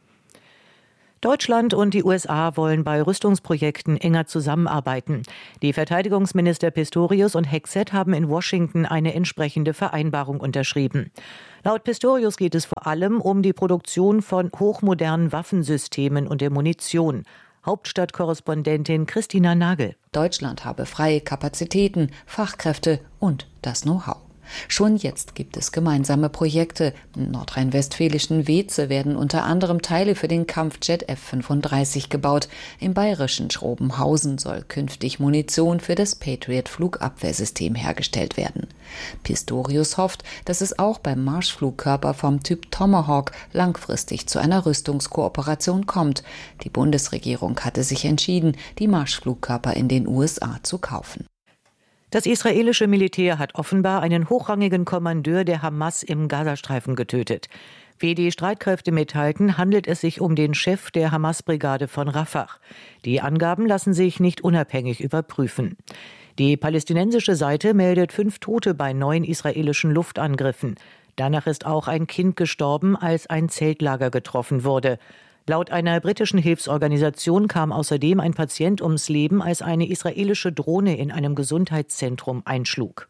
Deutschland und die USA wollen bei Rüstungsprojekten enger zusammenarbeiten. Die Verteidigungsminister Pistorius und Hegseth haben in Washington eine entsprechende Vereinbarung unterschrieben. Laut Pistorius geht es vor allem um die Produktion von hochmodernen Waffensystemen und der Munition. Hauptstadtkorrespondentin Christina Nagel. Deutschland habe freie Kapazitäten, Fachkräfte und das Know-how. Schon jetzt gibt es gemeinsame Projekte. Im nordrhein-westfälischen Weeze werden unter anderem Teile für den Kampfjet F-35 gebaut. Im bayerischen Schrobenhausen soll künftig Munition für das Patriot-Flugabwehrsystem hergestellt werden. Pistorius hofft, dass es auch beim Marschflugkörper vom Typ Tomahawk langfristig zu einer Rüstungskooperation kommt. Die Bundesregierung hatte sich entschieden, die Marschflugkörper in den USA zu kaufen. Das israelische Militär hat offenbar einen hochrangigen Kommandeur der Hamas im Gazastreifen getötet. Wie die Streitkräfte mitteilten, handelt es sich um den Chef der Hamas-Brigade von Rafah. Die Angaben lassen sich nicht unabhängig überprüfen. Die palästinensische Seite meldet 5 Tote bei 9 israelischen Luftangriffen. Danach ist auch ein Kind gestorben, als ein Zeltlager getroffen wurde. Laut einer britischen Hilfsorganisation kam außerdem ein Patient ums Leben, als eine israelische Drohne in einem Gesundheitszentrum einschlug.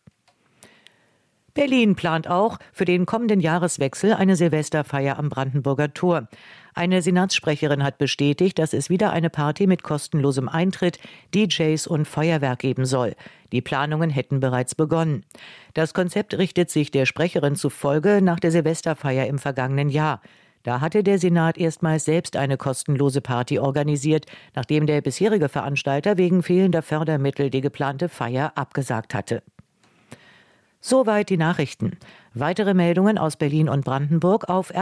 Berlin plant auch für den kommenden Jahreswechsel eine Silvesterfeier am Brandenburger Tor. Eine Senatssprecherin hat bestätigt, dass es wieder eine Party mit kostenlosem Eintritt, DJs und Feuerwerk geben soll. Die Planungen hätten bereits begonnen. Das Konzept richtet sich der Sprecherin zufolge nach der Silvesterfeier im vergangenen Jahr. Da hatte der Senat erstmals selbst eine kostenlose Party organisiert, nachdem der bisherige Veranstalter wegen fehlender Fördermittel die geplante Feier abgesagt hatte. Soweit die Nachrichten. Weitere Meldungen aus Berlin und Brandenburg auf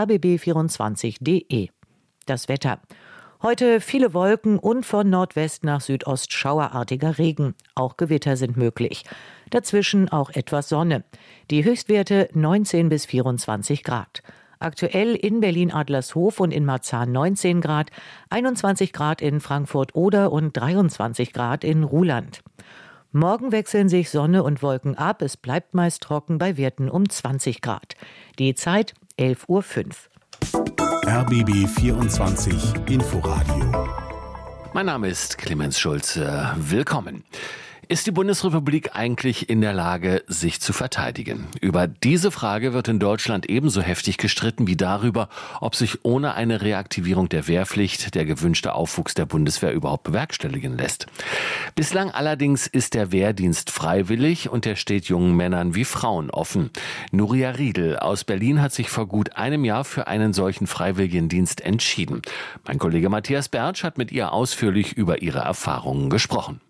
rbb24.de. Das Wetter. Heute viele Wolken und von Nordwest nach Südost schauerartiger Regen. Auch Gewitter sind möglich. Dazwischen auch etwas Sonne. Die Höchstwerte 19 bis 24 Grad. Aktuell in Berlin-Adlershof und in Marzahn 19 Grad, 21 Grad in Frankfurt-Oder und 23 Grad in Ruhland. Morgen wechseln sich Sonne und Wolken ab. Es bleibt meist trocken bei Werten um 20 Grad. Die Zeit 11:05 Uhr. RBB 24 Inforadio. Mein Name ist Clemens Schulze. Willkommen. Ist die Bundesrepublik eigentlich in der Lage, sich zu verteidigen? Über diese Frage wird in Deutschland ebenso heftig gestritten wie darüber, ob sich ohne eine Reaktivierung der Wehrpflicht der gewünschte Aufwuchs der Bundeswehr überhaupt bewerkstelligen lässt. Bislang allerdings ist der Wehrdienst freiwillig und er steht jungen Männern wie Frauen offen. Nuria Riedel aus Berlin hat sich vor gut einem Jahr für einen solchen Freiwilligendienst entschieden. Mein Kollege Matthias Bertsch hat mit ihr ausführlich über ihre Erfahrungen gesprochen.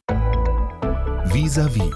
Vis-à-vis.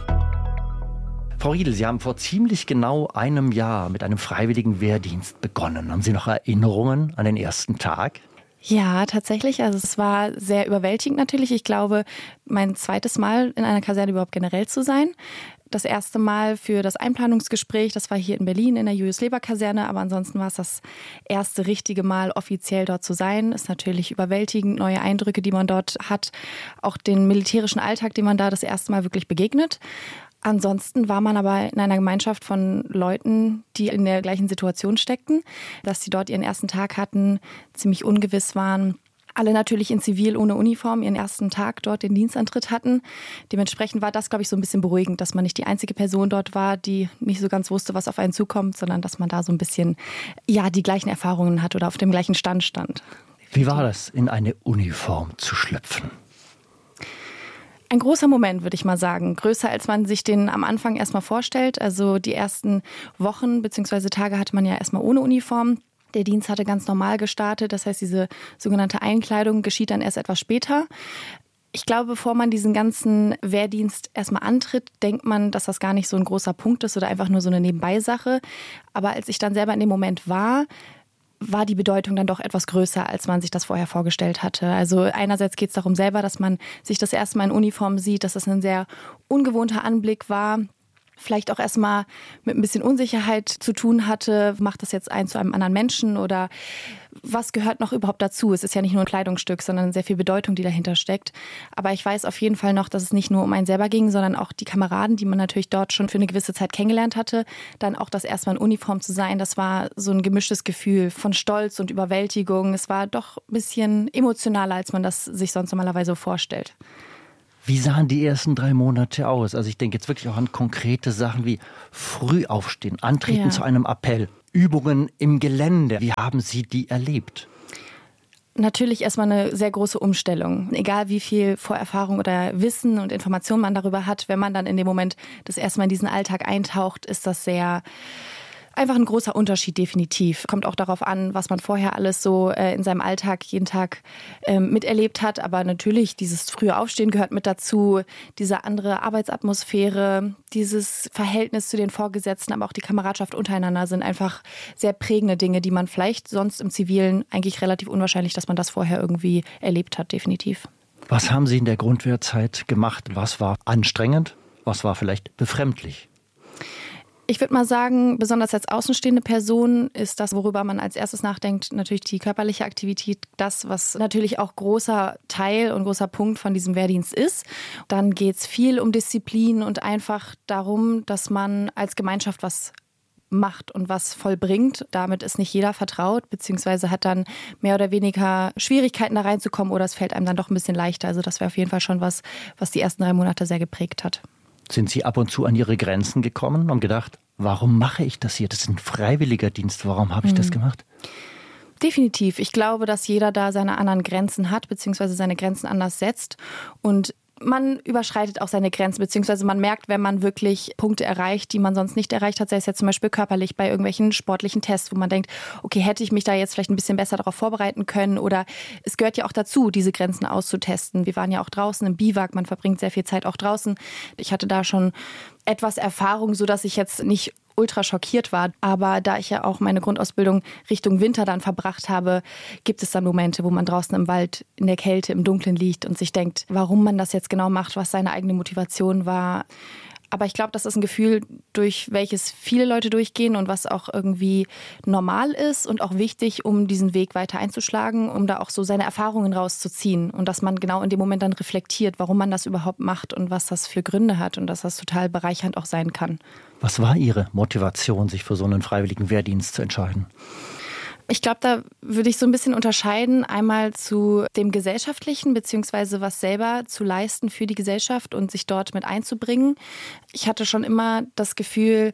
Frau Riedel, Sie haben vor ziemlich genau einem Jahr mit einem freiwilligen Wehrdienst begonnen. Haben Sie noch Erinnerungen an den ersten Tag? Ja, tatsächlich. Also es war sehr überwältigend natürlich. Ich glaube, mein zweites Mal in einer Kaserne überhaupt generell zu sein. Das erste Mal für das Einplanungsgespräch, das war hier in Berlin in der Julius-Leber-Kaserne, aber ansonsten war es das erste richtige Mal offiziell dort zu sein. Ist natürlich überwältigend, neue Eindrücke, die man dort hat, auch den militärischen Alltag, dem man da das erste Mal wirklich begegnet. Ansonsten war man aber in einer Gemeinschaft von Leuten, die in der gleichen Situation steckten, dass sie dort ihren ersten Tag hatten, ziemlich ungewiss waren. Alle natürlich in Zivil ohne Uniform ihren ersten Tag dort den Dienstantritt hatten. Dementsprechend war das, glaube ich, so ein bisschen beruhigend, dass man nicht die einzige Person dort war, die nicht so ganz wusste, was auf einen zukommt, sondern dass man da so ein bisschen, ja, die gleichen Erfahrungen hat oder auf dem gleichen Stand stand. Wie war das, in eine Uniform zu schlüpfen? Ein großer Moment, würde ich mal sagen. Größer, als man sich den am Anfang erstmal vorstellt. Also die ersten Wochen bzw. Tage hatte man ja erstmal ohne Uniform. Der Dienst hatte ganz normal gestartet, das heißt, diese sogenannte Einkleidung geschieht dann erst etwas später. Ich glaube, bevor man diesen ganzen Wehrdienst erstmal antritt, denkt man, dass das gar nicht so ein großer Punkt ist oder einfach nur so eine Nebenbeisache. Aber als ich dann selber in dem Moment war die Bedeutung dann doch etwas größer, als man sich das vorher vorgestellt hatte. Also einerseits geht es darum selber, dass man sich das erste Mal in Uniform sieht, dass das ein sehr ungewohnter Anblick war. vielleicht auch erstmal mit ein bisschen Unsicherheit zu tun hatte. Macht das jetzt einen zu einem anderen Menschen oder was gehört noch überhaupt dazu? Es ist ja nicht nur ein Kleidungsstück, sondern sehr viel Bedeutung, die dahinter steckt. Aber ich weiß auf jeden Fall noch, dass es nicht nur um einen selber ging, sondern auch die Kameraden, die man natürlich dort schon für eine gewisse Zeit kennengelernt hatte. Dann auch das erstmal in Uniform zu sein, das war so ein gemischtes Gefühl von Stolz und Überwältigung. Es war doch ein bisschen emotionaler, als man das sich sonst normalerweise vorstellt. Wie sahen die ersten 3 Monate aus? Also ich denke jetzt wirklich auch an konkrete Sachen wie früh aufstehen, antreten zu einem Appell, Übungen im Gelände. Wie haben Sie die erlebt? Natürlich erstmal eine sehr große Umstellung. Egal wie viel Vorerfahrung oder Wissen und Information man darüber hat, wenn man dann in dem Moment das erste Mal in diesen Alltag eintaucht, ist das einfach ein großer Unterschied, definitiv. Kommt auch darauf an, was man vorher alles so in seinem Alltag jeden Tag miterlebt hat. Aber natürlich, dieses frühe Aufstehen gehört mit dazu, diese andere Arbeitsatmosphäre, dieses Verhältnis zu den Vorgesetzten, aber auch die Kameradschaft untereinander sind einfach sehr prägende Dinge, die man vielleicht sonst im Zivilen eigentlich relativ unwahrscheinlich, dass man das vorher irgendwie erlebt hat, definitiv. Was haben Sie in der Grundwehrzeit gemacht? Was war anstrengend? Was war vielleicht befremdlich? Ich würde mal sagen, besonders als außenstehende Person ist das, worüber man als erstes nachdenkt, natürlich die körperliche Aktivität, das, was natürlich auch großer Teil und großer Punkt von diesem Wehrdienst ist. Dann geht es viel um Disziplin und einfach darum, dass man als Gemeinschaft was macht und was vollbringt. Damit ist nicht jeder vertraut, beziehungsweise hat dann mehr oder weniger Schwierigkeiten da reinzukommen oder es fällt einem dann doch ein bisschen leichter. Also das wäre auf jeden Fall schon was die ersten 3 Monate sehr geprägt hat. Sind Sie ab und zu an Ihre Grenzen gekommen und gedacht, warum mache ich das hier? Das ist ein freiwilliger Dienst. Warum habe ich das gemacht? Definitiv. Ich glaube, dass jeder da seine anderen Grenzen hat, beziehungsweise seine Grenzen anders setzt. Und man überschreitet auch seine Grenzen, beziehungsweise man merkt, wenn man wirklich Punkte erreicht, die man sonst nicht erreicht hat, sei es jetzt zum Beispiel körperlich bei irgendwelchen sportlichen Tests, wo man denkt, okay, hätte ich mich da jetzt vielleicht ein bisschen besser darauf vorbereiten können oder es gehört ja auch dazu, diese Grenzen auszutesten. Wir waren ja auch draußen im Biwak, man verbringt sehr viel Zeit auch draußen. Ich hatte da schon etwas Erfahrung, sodass ich jetzt nicht ultra schockiert war. Aber da ich ja auch meine Grundausbildung Richtung Winter dann verbracht habe, gibt es dann Momente, wo man draußen im Wald in der Kälte, im Dunkeln liegt und sich denkt, warum man das jetzt genau macht, was seine eigene Motivation war. Aber ich glaube, das ist ein Gefühl, durch welches viele Leute durchgehen und was auch irgendwie normal ist und auch wichtig, um diesen Weg weiter einzuschlagen, um da auch so seine Erfahrungen rauszuziehen und dass man genau in dem Moment dann reflektiert, warum man das überhaupt macht und was das für Gründe hat und dass das total bereichernd auch sein kann. Was war Ihre Motivation, sich für so einen freiwilligen Wehrdienst zu entscheiden? Ich glaube, da würde ich so ein bisschen unterscheiden, einmal zu dem Gesellschaftlichen, beziehungsweise was selber zu leisten für die Gesellschaft und sich dort mit einzubringen. Ich hatte schon immer das Gefühl,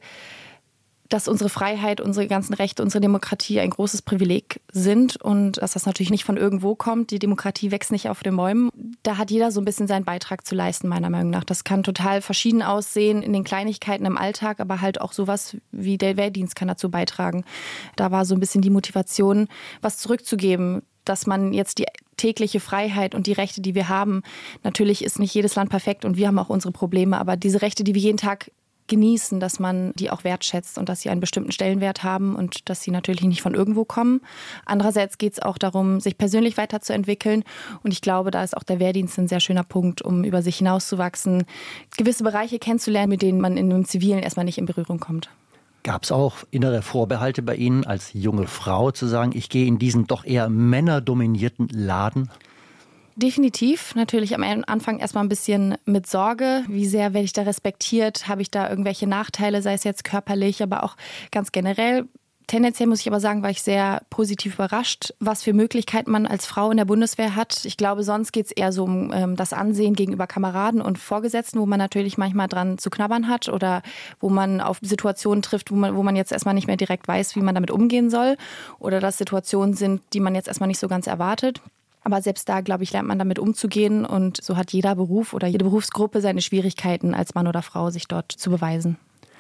dass unsere Freiheit, unsere ganzen Rechte, unsere Demokratie ein großes Privileg sind und dass das natürlich nicht von irgendwo kommt. Die Demokratie wächst nicht auf den Bäumen. Da hat jeder so ein bisschen seinen Beitrag zu leisten, meiner Meinung nach. Das kann total verschieden aussehen in den Kleinigkeiten im Alltag, aber halt auch sowas wie der Wehrdienst kann dazu beitragen. Da war so ein bisschen die Motivation, was zurückzugeben, dass man jetzt die tägliche Freiheit und die Rechte, die wir haben, natürlich ist nicht jedes Land perfekt und wir haben auch unsere Probleme, aber diese Rechte, die wir jeden Tag genießen, dass man die auch wertschätzt und dass sie einen bestimmten Stellenwert haben und dass sie natürlich nicht von irgendwo kommen. Andererseits geht es auch darum, sich persönlich weiterzuentwickeln und ich glaube, da ist auch der Wehrdienst ein sehr schöner Punkt, um über sich hinauszuwachsen, gewisse Bereiche kennenzulernen, mit denen man in einem Zivilen erstmal nicht in Berührung kommt. Gab es auch innere Vorbehalte bei Ihnen als junge Frau zu sagen, ich gehe in diesen doch eher männerdominierten Laden? Definitiv. Natürlich am Anfang erstmal ein bisschen mit Sorge. Wie sehr werde ich da respektiert? Habe ich da irgendwelche Nachteile, sei es jetzt körperlich, aber auch ganz generell? Tendenziell muss ich aber sagen, war ich sehr positiv überrascht, was für Möglichkeiten man als Frau in der Bundeswehr hat. Ich glaube, sonst geht es eher so um das Ansehen gegenüber Kameraden und Vorgesetzten, wo man natürlich manchmal dran zu knabbern hat oder wo man auf Situationen trifft, wo man jetzt erstmal nicht mehr direkt weiß, wie man damit umgehen soll oder dass Situationen sind, die man jetzt erstmal nicht so ganz erwartet. Aber selbst da, glaube ich, lernt man damit umzugehen und so hat jeder Beruf oder jede Berufsgruppe seine Schwierigkeiten als Mann oder Frau, sich dort zu beweisen.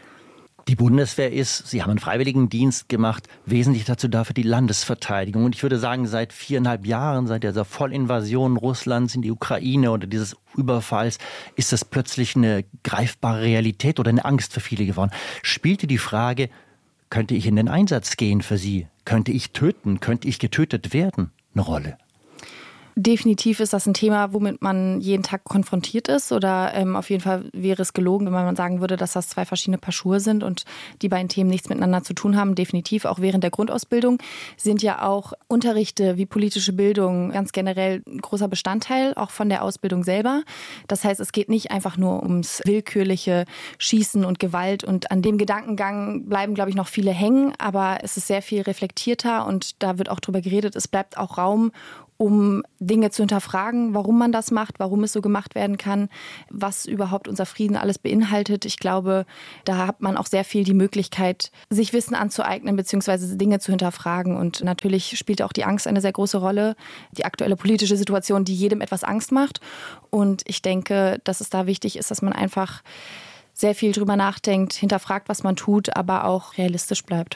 Die Bundeswehr ist, Sie haben einen Freiwilligendienst gemacht, wesentlich dazu da für die Landesverteidigung. Und ich würde sagen, seit 4,5 Jahren, seit dieser Vollinvasion Russlands in die Ukraine oder dieses Überfalls, ist das plötzlich eine greifbare Realität oder eine Angst für viele geworden. Spielte die Frage, könnte ich in den Einsatz gehen für Sie? Könnte ich töten? Könnte ich getötet werden? Eine Rolle? Definitiv ist das ein Thema, womit man jeden Tag konfrontiert ist. Oder auf jeden Fall wäre es gelogen, wenn man sagen würde, dass das zwei verschiedene Paar Schuhe sind und die beiden Themen nichts miteinander zu tun haben. Definitiv. Auch während der Grundausbildung sind ja auch Unterrichte wie politische Bildung ganz generell ein großer Bestandteil auch von der Ausbildung selber. Das heißt, es geht nicht einfach nur ums willkürliche Schießen und Gewalt. Und an dem Gedankengang bleiben, glaube ich, noch viele hängen. Aber es ist sehr viel reflektierter und da wird auch drüber geredet. Es bleibt auch Raum, um Dinge zu hinterfragen, warum man das macht, warum es so gemacht werden kann, was überhaupt unser Frieden alles beinhaltet. Ich glaube, da hat man auch sehr viel die Möglichkeit, sich Wissen anzueignen bzw. Dinge zu hinterfragen. Und natürlich spielt auch die Angst eine sehr große Rolle, die aktuelle politische Situation, die jedem etwas Angst macht. Und ich denke, dass es da wichtig ist, dass man einfach sehr viel drüber nachdenkt, hinterfragt, was man tut, aber auch realistisch bleibt.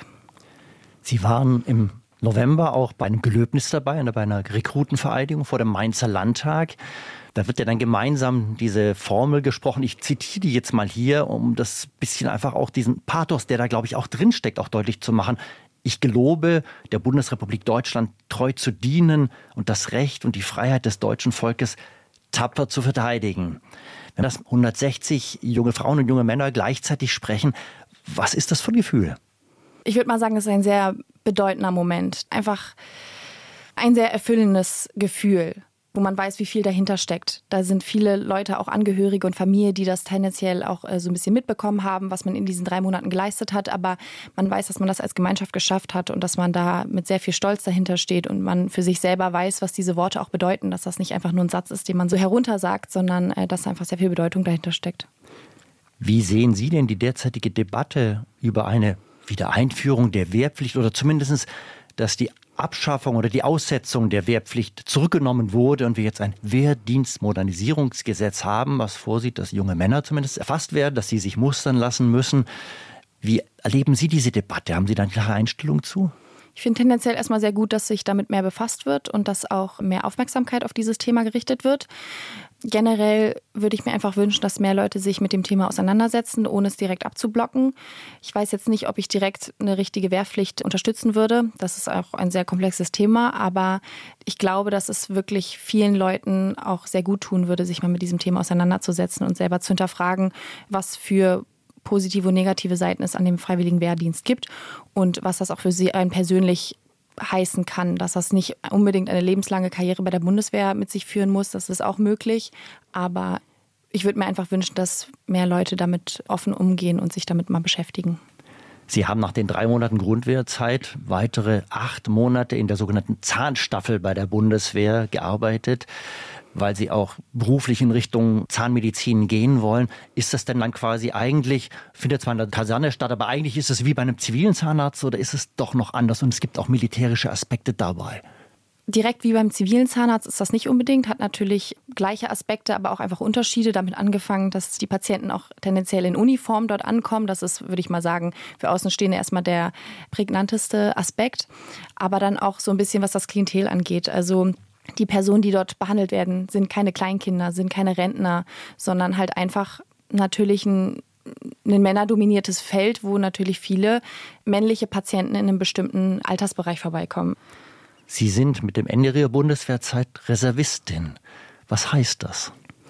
Sie waren im November auch bei einem Gelöbnis dabei, bei einer Rekrutenvereidigung vor dem Mainzer Landtag. Da wird ja dann gemeinsam diese Formel gesprochen. Ich zitiere die jetzt mal hier, um das bisschen einfach auch diesen Pathos, der da, glaube ich, auch drinsteckt, auch deutlich zu machen. Ich gelobe, der Bundesrepublik Deutschland treu zu dienen und das Recht und die Freiheit des deutschen Volkes tapfer zu verteidigen. Wenn das 160 junge Frauen und junge Männer gleichzeitig sprechen, was ist das für ein Gefühl? Ich würde mal sagen, es ist ein sehr bedeutender Moment. Einfach ein sehr erfüllendes Gefühl, wo man weiß, wie viel dahinter steckt. Da sind viele Leute, auch Angehörige und Familie, die das tendenziell auch so ein bisschen mitbekommen haben, was man in diesen 3 Monaten geleistet hat. Aber man weiß, dass man das als Gemeinschaft geschafft hat und dass man da mit sehr viel Stolz dahinter steht und man für sich selber weiß, was diese Worte auch bedeuten. Dass das nicht einfach nur ein Satz ist, den man so heruntersagt, sondern dass einfach sehr viel Bedeutung dahinter steckt. Wie sehen Sie denn die derzeitige Debatte über eine Wiedereinführung der Wehrpflicht oder zumindest, dass die Abschaffung oder die Aussetzung der Wehrpflicht zurückgenommen wurde und wir jetzt ein Wehrdienstmodernisierungsgesetz haben, was vorsieht, dass junge Männer zumindest erfasst werden, dass sie sich mustern lassen müssen. Wie erleben Sie diese Debatte? Haben Sie da eine klare Einstellung zu? Ich finde tendenziell erstmal sehr gut, dass sich damit mehr befasst wird und dass auch mehr Aufmerksamkeit auf dieses Thema gerichtet wird. Generell würde ich mir einfach wünschen, dass mehr Leute sich mit dem Thema auseinandersetzen, ohne es direkt abzublocken. Ich weiß jetzt nicht, ob ich direkt eine richtige Wehrpflicht unterstützen würde. Das ist auch ein sehr komplexes Thema, aber ich glaube, dass es wirklich vielen Leuten auch sehr gut tun würde, sich mal mit diesem Thema auseinanderzusetzen und selber zu hinterfragen, was für positive und negative Seiten es an dem freiwilligen Wehrdienst gibt und was das auch für sie persönlich heißen kann, dass das nicht unbedingt eine lebenslange Karriere bei der Bundeswehr mit sich führen muss. Das ist auch möglich. Aber ich würde mir einfach wünschen, dass mehr Leute damit offen umgehen und sich damit mal beschäftigen. Sie haben nach den 3 Monaten Grundwehrzeit weitere 8 Monate in der sogenannten Zahnstaffel bei der Bundeswehr gearbeitet, weil Sie auch beruflich in Richtung Zahnmedizin gehen wollen. Ist das denn dann quasi eigentlich, findet zwar in der Kaserne statt, aber eigentlich ist es wie bei einem zivilen Zahnarzt oder ist es doch noch anders und es gibt auch militärische Aspekte dabei? Direkt wie beim zivilen Zahnarzt ist das nicht unbedingt, hat natürlich gleiche Aspekte, aber auch einfach Unterschiede. Damit angefangen, dass die Patienten auch tendenziell in Uniform dort ankommen. Das ist, würde ich mal sagen, für Außenstehende erstmal der prägnanteste Aspekt. Aber dann auch so ein bisschen, was das Klientel angeht. Also die Personen, die dort behandelt werden, sind keine Kleinkinder, sind keine Rentner, sondern halt einfach natürlich ein männerdominiertes Feld, wo natürlich viele männliche Patienten in einem bestimmten Altersbereich vorbeikommen. Sie sind mit dem Ende Ihrer Bundeswehrzeit Reservistin. Was heißt das?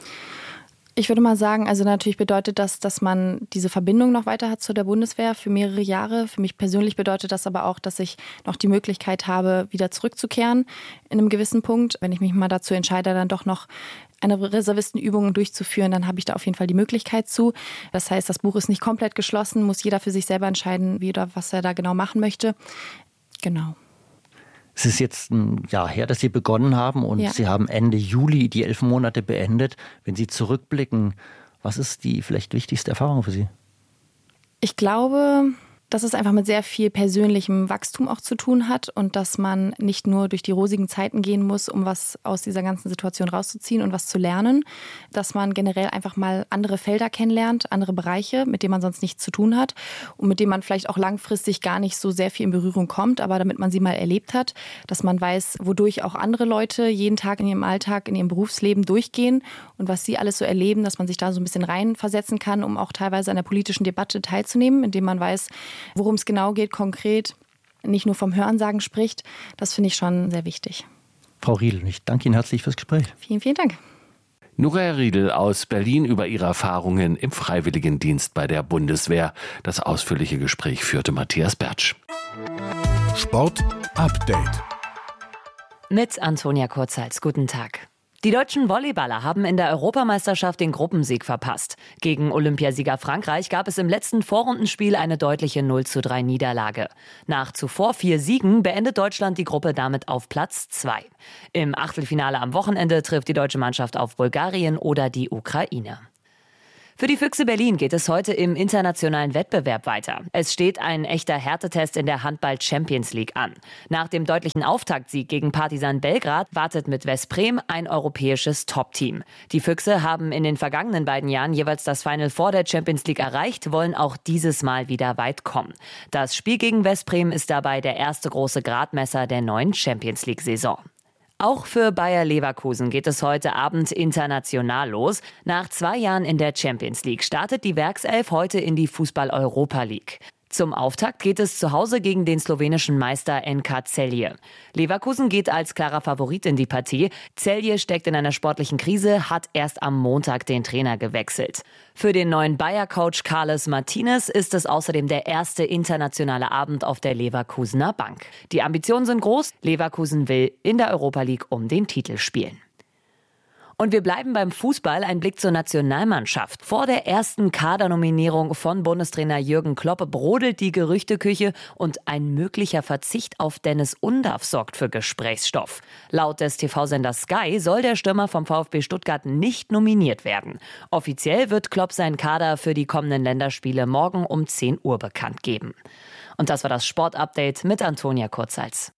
Ich würde mal sagen, also natürlich bedeutet das, dass man diese Verbindung noch weiter hat zu der Bundeswehr für mehrere Jahre. Für mich persönlich bedeutet das aber auch, dass ich noch die Möglichkeit habe, wieder zurückzukehren in einem gewissen Punkt. Wenn ich mich mal dazu entscheide, dann doch noch eine Reservistenübung durchzuführen, dann habe ich da auf jeden Fall die Möglichkeit zu. Das heißt, das Buch ist nicht komplett geschlossen, muss jeder für sich selber entscheiden, wie oder was er da genau machen möchte. Genau. Es ist jetzt ein Jahr her, dass Sie begonnen haben und Sie haben Ende Juli die 11 Monate beendet. Wenn Sie zurückblicken, was ist die vielleicht wichtigste Erfahrung für Sie? Ich glaube, dass es einfach mit sehr viel persönlichem Wachstum auch zu tun hat und dass man nicht nur durch die rosigen Zeiten gehen muss, um was aus dieser ganzen Situation rauszuziehen und was zu lernen, dass man generell einfach mal andere Felder kennenlernt, andere Bereiche, mit denen man sonst nichts zu tun hat und mit denen man vielleicht auch langfristig gar nicht so sehr viel in Berührung kommt, aber damit man sie mal erlebt hat, dass man weiß, wodurch auch andere Leute jeden Tag in ihrem Alltag, in ihrem Berufsleben durchgehen und was sie alles so erleben, dass man sich da so ein bisschen reinversetzen kann, um auch teilweise an der politischen Debatte teilzunehmen, indem man weiß, worum es genau geht, konkret, nicht nur vom Hörensagen spricht, das finde ich schon sehr wichtig. Frau Riedel, ich danke Ihnen herzlich fürs Gespräch. Vielen, vielen Dank. Nora Riedel aus Berlin über ihre Erfahrungen im Freiwilligendienst bei der Bundeswehr. Das ausführliche Gespräch führte Matthias Bertsch. Sport Update. Mit Antonia Kurzhals. Guten Tag. Die deutschen Volleyballer haben in der Europameisterschaft den Gruppensieg verpasst. Gegen Olympiasieger Frankreich gab es im letzten Vorrundenspiel eine deutliche 0:3 Niederlage. Nach zuvor 4 Siegen beendet Deutschland die Gruppe damit auf Platz 2. Im Achtelfinale am Wochenende trifft die deutsche Mannschaft auf Bulgarien oder die Ukraine. Für die Füchse Berlin geht es heute im internationalen Wettbewerb weiter. Es steht ein echter Härtetest in der Handball-Champions League an. Nach dem deutlichen Auftaktsieg gegen Partizan Belgrad wartet mit Veszprem ein europäisches Top-Team. Die Füchse haben in den vergangenen beiden Jahren jeweils das Final Four der Champions League erreicht, wollen auch dieses Mal wieder weit kommen. Das Spiel gegen Veszprem ist dabei der erste große Gradmesser der neuen Champions League-Saison. Auch für Bayer Leverkusen geht es heute Abend international los. Nach 2 Jahren in der Champions League startet die Werkself heute in die Fußball-Europa League. Zum Auftakt geht es zu Hause gegen den slowenischen Meister NK Celje. Leverkusen geht als klarer Favorit in die Partie. Celje steckt in einer sportlichen Krise, hat erst am Montag den Trainer gewechselt. Für den neuen Bayer-Coach Carles Martinez ist es außerdem der erste internationale Abend auf der Leverkusener Bank. Die Ambitionen sind groß. Leverkusen will in der Europa League um den Titel spielen. Und wir bleiben beim Fußball. Ein Blick zur Nationalmannschaft. Vor der ersten Kadernominierung von Bundestrainer Jürgen Klopp brodelt die Gerüchteküche und ein möglicher Verzicht auf Dennis Undaff sorgt für Gesprächsstoff. Laut des TV-Senders Sky soll der Stürmer vom VfB Stuttgart nicht nominiert werden. Offiziell wird Klopp seinen Kader für die kommenden Länderspiele morgen um 10 Uhr bekannt geben. Und das war das Sportupdate mit Antonia Kurzhals.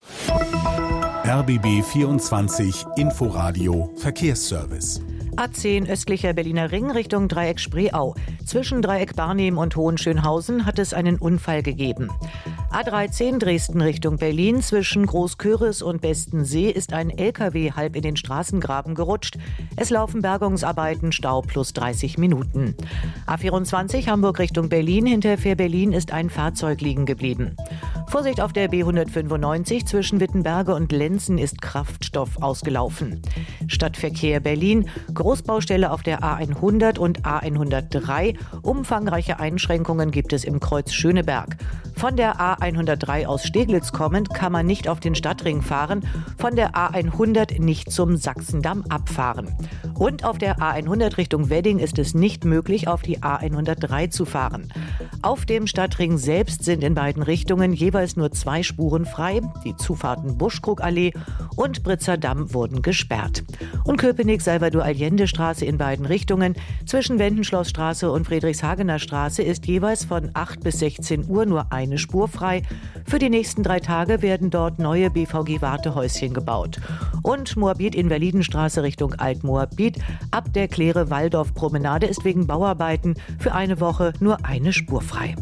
RBB 24 Inforadio Verkehrsservice. A10 östlicher Berliner Ring Richtung Dreieck Spreeau. Zwischen Dreieck Barnim und Hohenschönhausen hat es einen Unfall gegeben. A13 Dresden Richtung Berlin. Zwischen Großköris und Bestensee ist ein LKW halb in den Straßengraben gerutscht. Es laufen Bergungsarbeiten, Stau plus 30 Minuten. A24 Hamburg Richtung Berlin. Hinter Fähr-Berlin ist ein Fahrzeug liegen geblieben. Vorsicht auf der B195 zwischen Wittenberge und Lenzen ist Kraftstoff ausgelaufen. Stadtverkehr Berlin. Großbaustelle auf der A100 und A103. Umfangreiche Einschränkungen gibt es im Kreuz Schöneberg. Von der A103 aus Steglitz kommend kann man nicht auf den Stadtring fahren, von der A100 nicht zum Sachsendamm abfahren. Und auf der A100 Richtung Wedding ist es nicht möglich, auf die A103 zu fahren. Auf dem Stadtring selbst sind in beiden Richtungen jeweils nur 2 Spuren frei. Die Zufahrten Buschkrugallee und Britzer Damm wurden gesperrt. Und Köpenick-Salvador-Allende-Straße in beiden Richtungen. Zwischen Wendenschlossstraße und Friedrichshagener Straße ist jeweils von 8 bis 16 Uhr nur eine Spur frei. Für die nächsten 3 Tage werden dort neue BVG-Wartehäuschen gebaut. Und Moabit-Invalidenstraße Richtung Alt-Moabit. Ab der Klere-Walldorf-Promenade ist wegen Bauarbeiten für eine Woche nur eine Spur frei.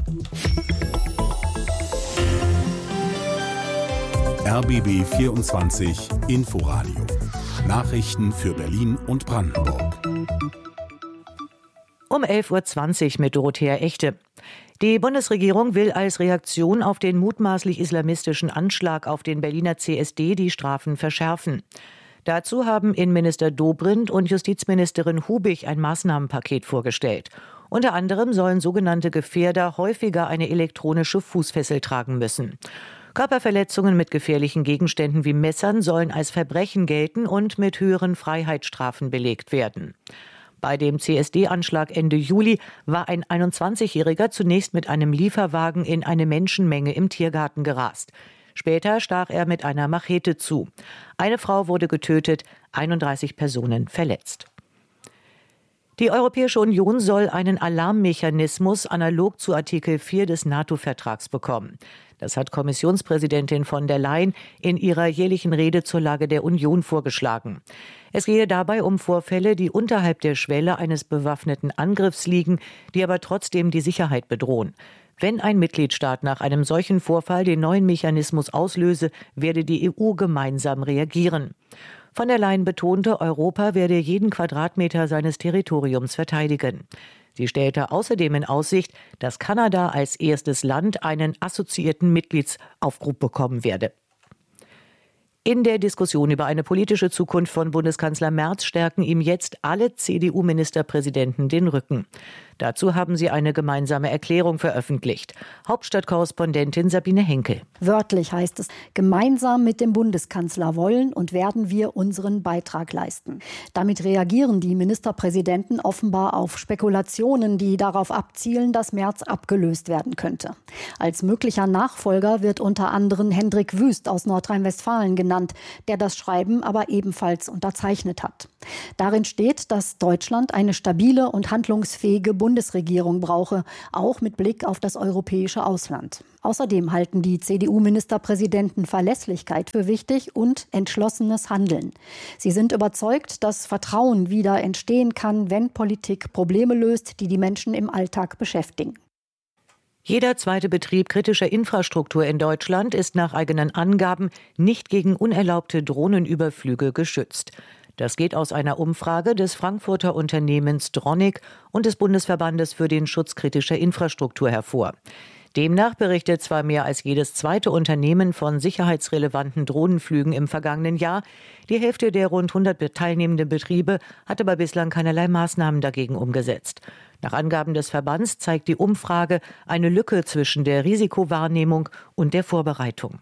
RBB 24 Inforadio. Nachrichten für Berlin und Brandenburg. Um 11.20 Uhr mit Dorothea Echte. Die Bundesregierung will als Reaktion auf den mutmaßlich islamistischen Anschlag auf den Berliner CSD die Strafen verschärfen. Dazu haben Innenminister Dobrindt und Justizministerin Hubig ein Maßnahmenpaket vorgestellt. Unter anderem sollen sogenannte Gefährder häufiger eine elektronische Fußfessel tragen müssen. Körperverletzungen mit gefährlichen Gegenständen wie Messern sollen als Verbrechen gelten und mit höheren Freiheitsstrafen belegt werden. Bei dem CSD-Anschlag Ende Juli war ein 21-Jähriger zunächst mit einem Lieferwagen in eine Menschenmenge im Tiergarten gerast. Später stach er mit einer Machete zu. Eine Frau wurde getötet, 31 Personen verletzt. Die Europäische Union soll einen Alarmmechanismus analog zu Artikel 4 des NATO-Vertrags bekommen. Das hat Kommissionspräsidentin von der Leyen in ihrer jährlichen Rede zur Lage der Union vorgeschlagen. Es gehe dabei um Vorfälle, die unterhalb der Schwelle eines bewaffneten Angriffs liegen, die aber trotzdem die Sicherheit bedrohen. Wenn ein Mitgliedstaat nach einem solchen Vorfall den neuen Mechanismus auslöse, werde die EU gemeinsam reagieren. Von der Leyen betonte, Europa werde jeden Quadratmeter seines Territoriums verteidigen. Sie stellte außerdem in Aussicht, dass Kanada als erstes Land einen assoziierten Mitgliedsaufruf bekommen werde. In der Diskussion über eine politische Zukunft von Bundeskanzler Merz stärken ihm jetzt alle CDU-Ministerpräsidenten den Rücken. Dazu haben sie eine gemeinsame Erklärung veröffentlicht. Hauptstadtkorrespondentin Sabine Henkel. Wörtlich heißt es, gemeinsam mit dem Bundeskanzler wollen und werden wir unseren Beitrag leisten. Damit reagieren die Ministerpräsidenten offenbar auf Spekulationen, die darauf abzielen, dass Merz abgelöst werden könnte. Als möglicher Nachfolger wird unter anderem Hendrik Wüst aus Nordrhein-Westfalen genannt, der das Schreiben aber ebenfalls unterzeichnet hat. Darin steht, dass Deutschland eine stabile und handlungsfähige Bundesregierung brauche, auch mit Blick auf das europäische Ausland. Außerdem halten die CDU-Ministerpräsidenten Verlässlichkeit für wichtig und entschlossenes Handeln. Sie sind überzeugt, dass Vertrauen wieder entstehen kann, wenn Politik Probleme löst, die die Menschen im Alltag beschäftigen. Jeder zweite Betrieb kritischer Infrastruktur in Deutschland ist nach eigenen Angaben nicht gegen unerlaubte Drohnenüberflüge geschützt. Das geht aus einer Umfrage des Frankfurter Unternehmens Dronic und des Bundesverbandes für den Schutz kritischer Infrastruktur hervor. Demnach berichtet zwar mehr als jedes zweite Unternehmen von sicherheitsrelevanten Drohnenflügen im vergangenen Jahr. Die Hälfte der rund 100 teilnehmenden Betriebe hat aber bislang keinerlei Maßnahmen dagegen umgesetzt. Nach Angaben des Verbands zeigt die Umfrage eine Lücke zwischen der Risikowahrnehmung und der Vorbereitung.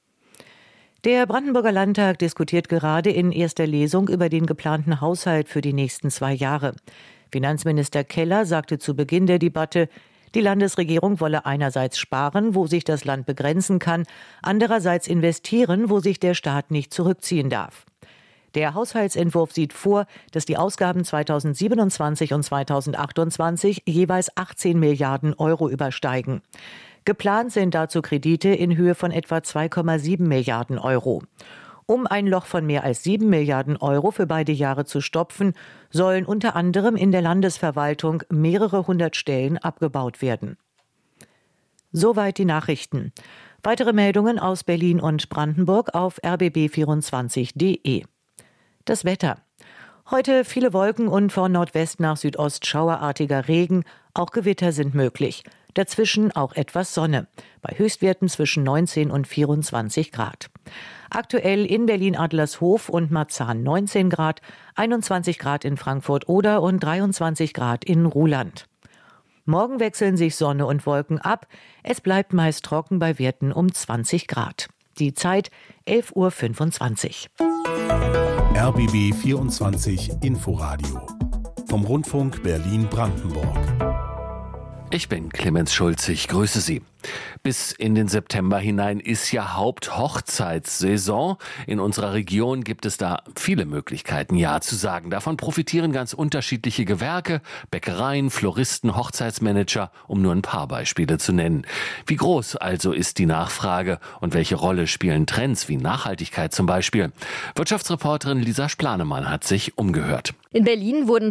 Der Brandenburger Landtag diskutiert gerade in erster Lesung über den geplanten Haushalt für die nächsten 2 Jahre. Finanzminister Keller sagte zu Beginn der Debatte, die Landesregierung wolle einerseits sparen, wo sich das Land begrenzen kann, andererseits investieren, wo sich der Staat nicht zurückziehen darf. Der Haushaltsentwurf sieht vor, dass die Ausgaben 2027 und 2028 jeweils 18 Milliarden Euro übersteigen. Geplant sind dazu Kredite in Höhe von etwa 2,7 Milliarden Euro. Um ein Loch von mehr als 7 Milliarden Euro für beide Jahre zu stopfen, sollen unter anderem in der Landesverwaltung mehrere hundert Stellen abgebaut werden. Soweit die Nachrichten. Weitere Meldungen aus Berlin und Brandenburg auf rbb24.de. Das Wetter. Heute viele Wolken und von Nordwest nach Südost schauerartiger Regen. Auch Gewitter sind möglich. Dazwischen auch etwas Sonne. Bei Höchstwerten zwischen 19 und 24 Grad. Aktuell in Berlin-Adlershof und Marzahn 19 Grad, 21 Grad in Frankfurt-Oder und 23 Grad in Ruhland. Morgen wechseln sich Sonne und Wolken ab. Es bleibt meist trocken bei Werten um 20 Grad. Die Zeit 11:25 Uhr. RBB 24 Inforadio vom Rundfunk Berlin-Brandenburg. Ich bin Clemens Schulz, ich grüße Sie. Bis in den September hinein ist ja Haupthochzeitssaison. In unserer Region gibt es da viele Möglichkeiten, Ja zu sagen. Davon profitieren ganz unterschiedliche Gewerke, Bäckereien, Floristen, Hochzeitsmanager, um nur ein paar Beispiele zu nennen. Wie groß also ist die Nachfrage und welche Rolle spielen Trends wie Nachhaltigkeit zum Beispiel? Wirtschaftsreporterin Lisa Splanemann hat sich umgehört. In Berlin wurden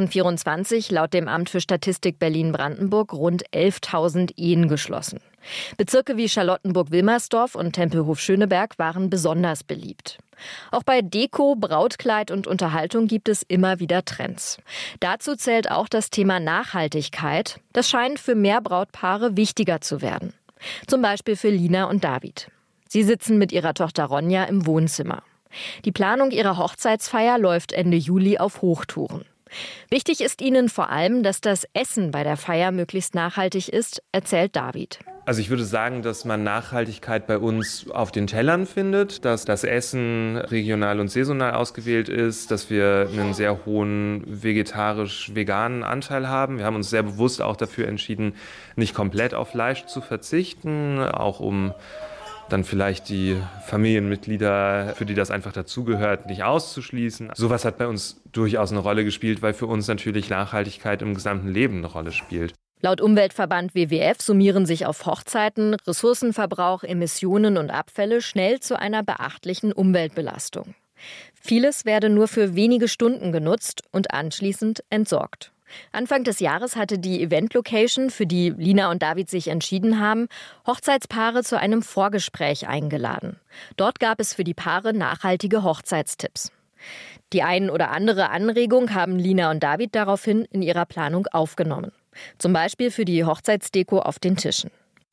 2024 laut dem Amt für Statistik Berlin-Brandenburg rund 11.000 Ehen geschlossen. Bezirke wie Charlottenburg-Wilmersdorf und Tempelhof-Schöneberg waren besonders beliebt. Auch bei Deko, Brautkleid und Unterhaltung gibt es immer wieder Trends. Dazu zählt auch das Thema Nachhaltigkeit. Das scheint für mehr Brautpaare wichtiger zu werden. Zum Beispiel für Lina und David. Sie sitzen mit ihrer Tochter Ronja im Wohnzimmer. Die Planung ihrer Hochzeitsfeier läuft Ende Juli auf Hochtouren. Wichtig ist ihnen vor allem, dass das Essen bei der Feier möglichst nachhaltig ist, erzählt David. Also ich würde sagen, dass man Nachhaltigkeit bei uns auf den Tellern findet, dass das Essen regional und saisonal ausgewählt ist, dass wir einen sehr hohen vegetarisch-veganen Anteil haben. Wir haben uns sehr bewusst auch dafür entschieden, nicht komplett auf Fleisch zu verzichten, auch um dann vielleicht die Familienmitglieder, für die das einfach dazugehört, nicht auszuschließen. Sowas hat bei uns durchaus eine Rolle gespielt, weil für uns natürlich Nachhaltigkeit im gesamten Leben eine Rolle spielt. Laut Umweltverband WWF summieren sich auf Hochzeiten Ressourcenverbrauch, Emissionen und Abfälle schnell zu einer beachtlichen Umweltbelastung. Vieles werde nur für wenige Stunden genutzt und anschließend entsorgt. Anfang des Jahres hatte die Event-Location, für die Lina und David sich entschieden haben, Hochzeitspaare zu einem Vorgespräch eingeladen. Dort gab es für die Paare nachhaltige Hochzeitstipps. Die ein oder andere Anregung haben Lina und David daraufhin in ihrer Planung aufgenommen. Zum Beispiel für die Hochzeitsdeko auf den Tischen.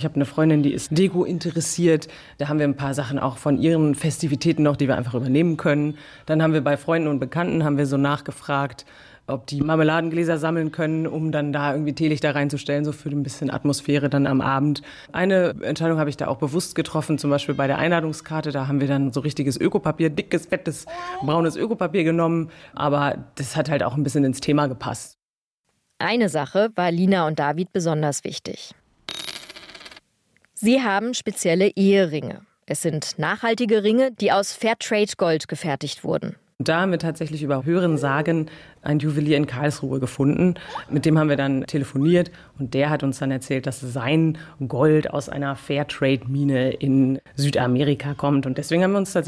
Ich habe eine Freundin, die ist Deko interessiert. Da haben wir ein paar Sachen auch von ihren Festivitäten noch, die wir einfach übernehmen können. Dann haben wir bei Freunden und Bekannten haben wir so nachgefragt, ob die Marmeladengläser sammeln können, um dann da irgendwie Teelichter reinzustellen, so für ein bisschen Atmosphäre dann am Abend. Eine Entscheidung habe ich da auch bewusst getroffen, zum Beispiel bei der Einladungskarte. Da haben wir dann so richtiges Ökopapier, dickes, fettes, braunes Ökopapier genommen. Aber das hat halt auch ein bisschen ins Thema gepasst. Eine Sache war Lina und David besonders wichtig. Sie haben spezielle Eheringe. Es sind nachhaltige Ringe, die aus Fairtrade-Gold gefertigt wurden. Da haben wir tatsächlich über Hörensagen einen Juwelier in Karlsruhe gefunden. Mit dem haben wir dann telefoniert und der hat uns dann erzählt, dass sein Gold aus einer Fairtrade-Mine in Südamerika kommt. Und deswegen haben wir uns tatsächlich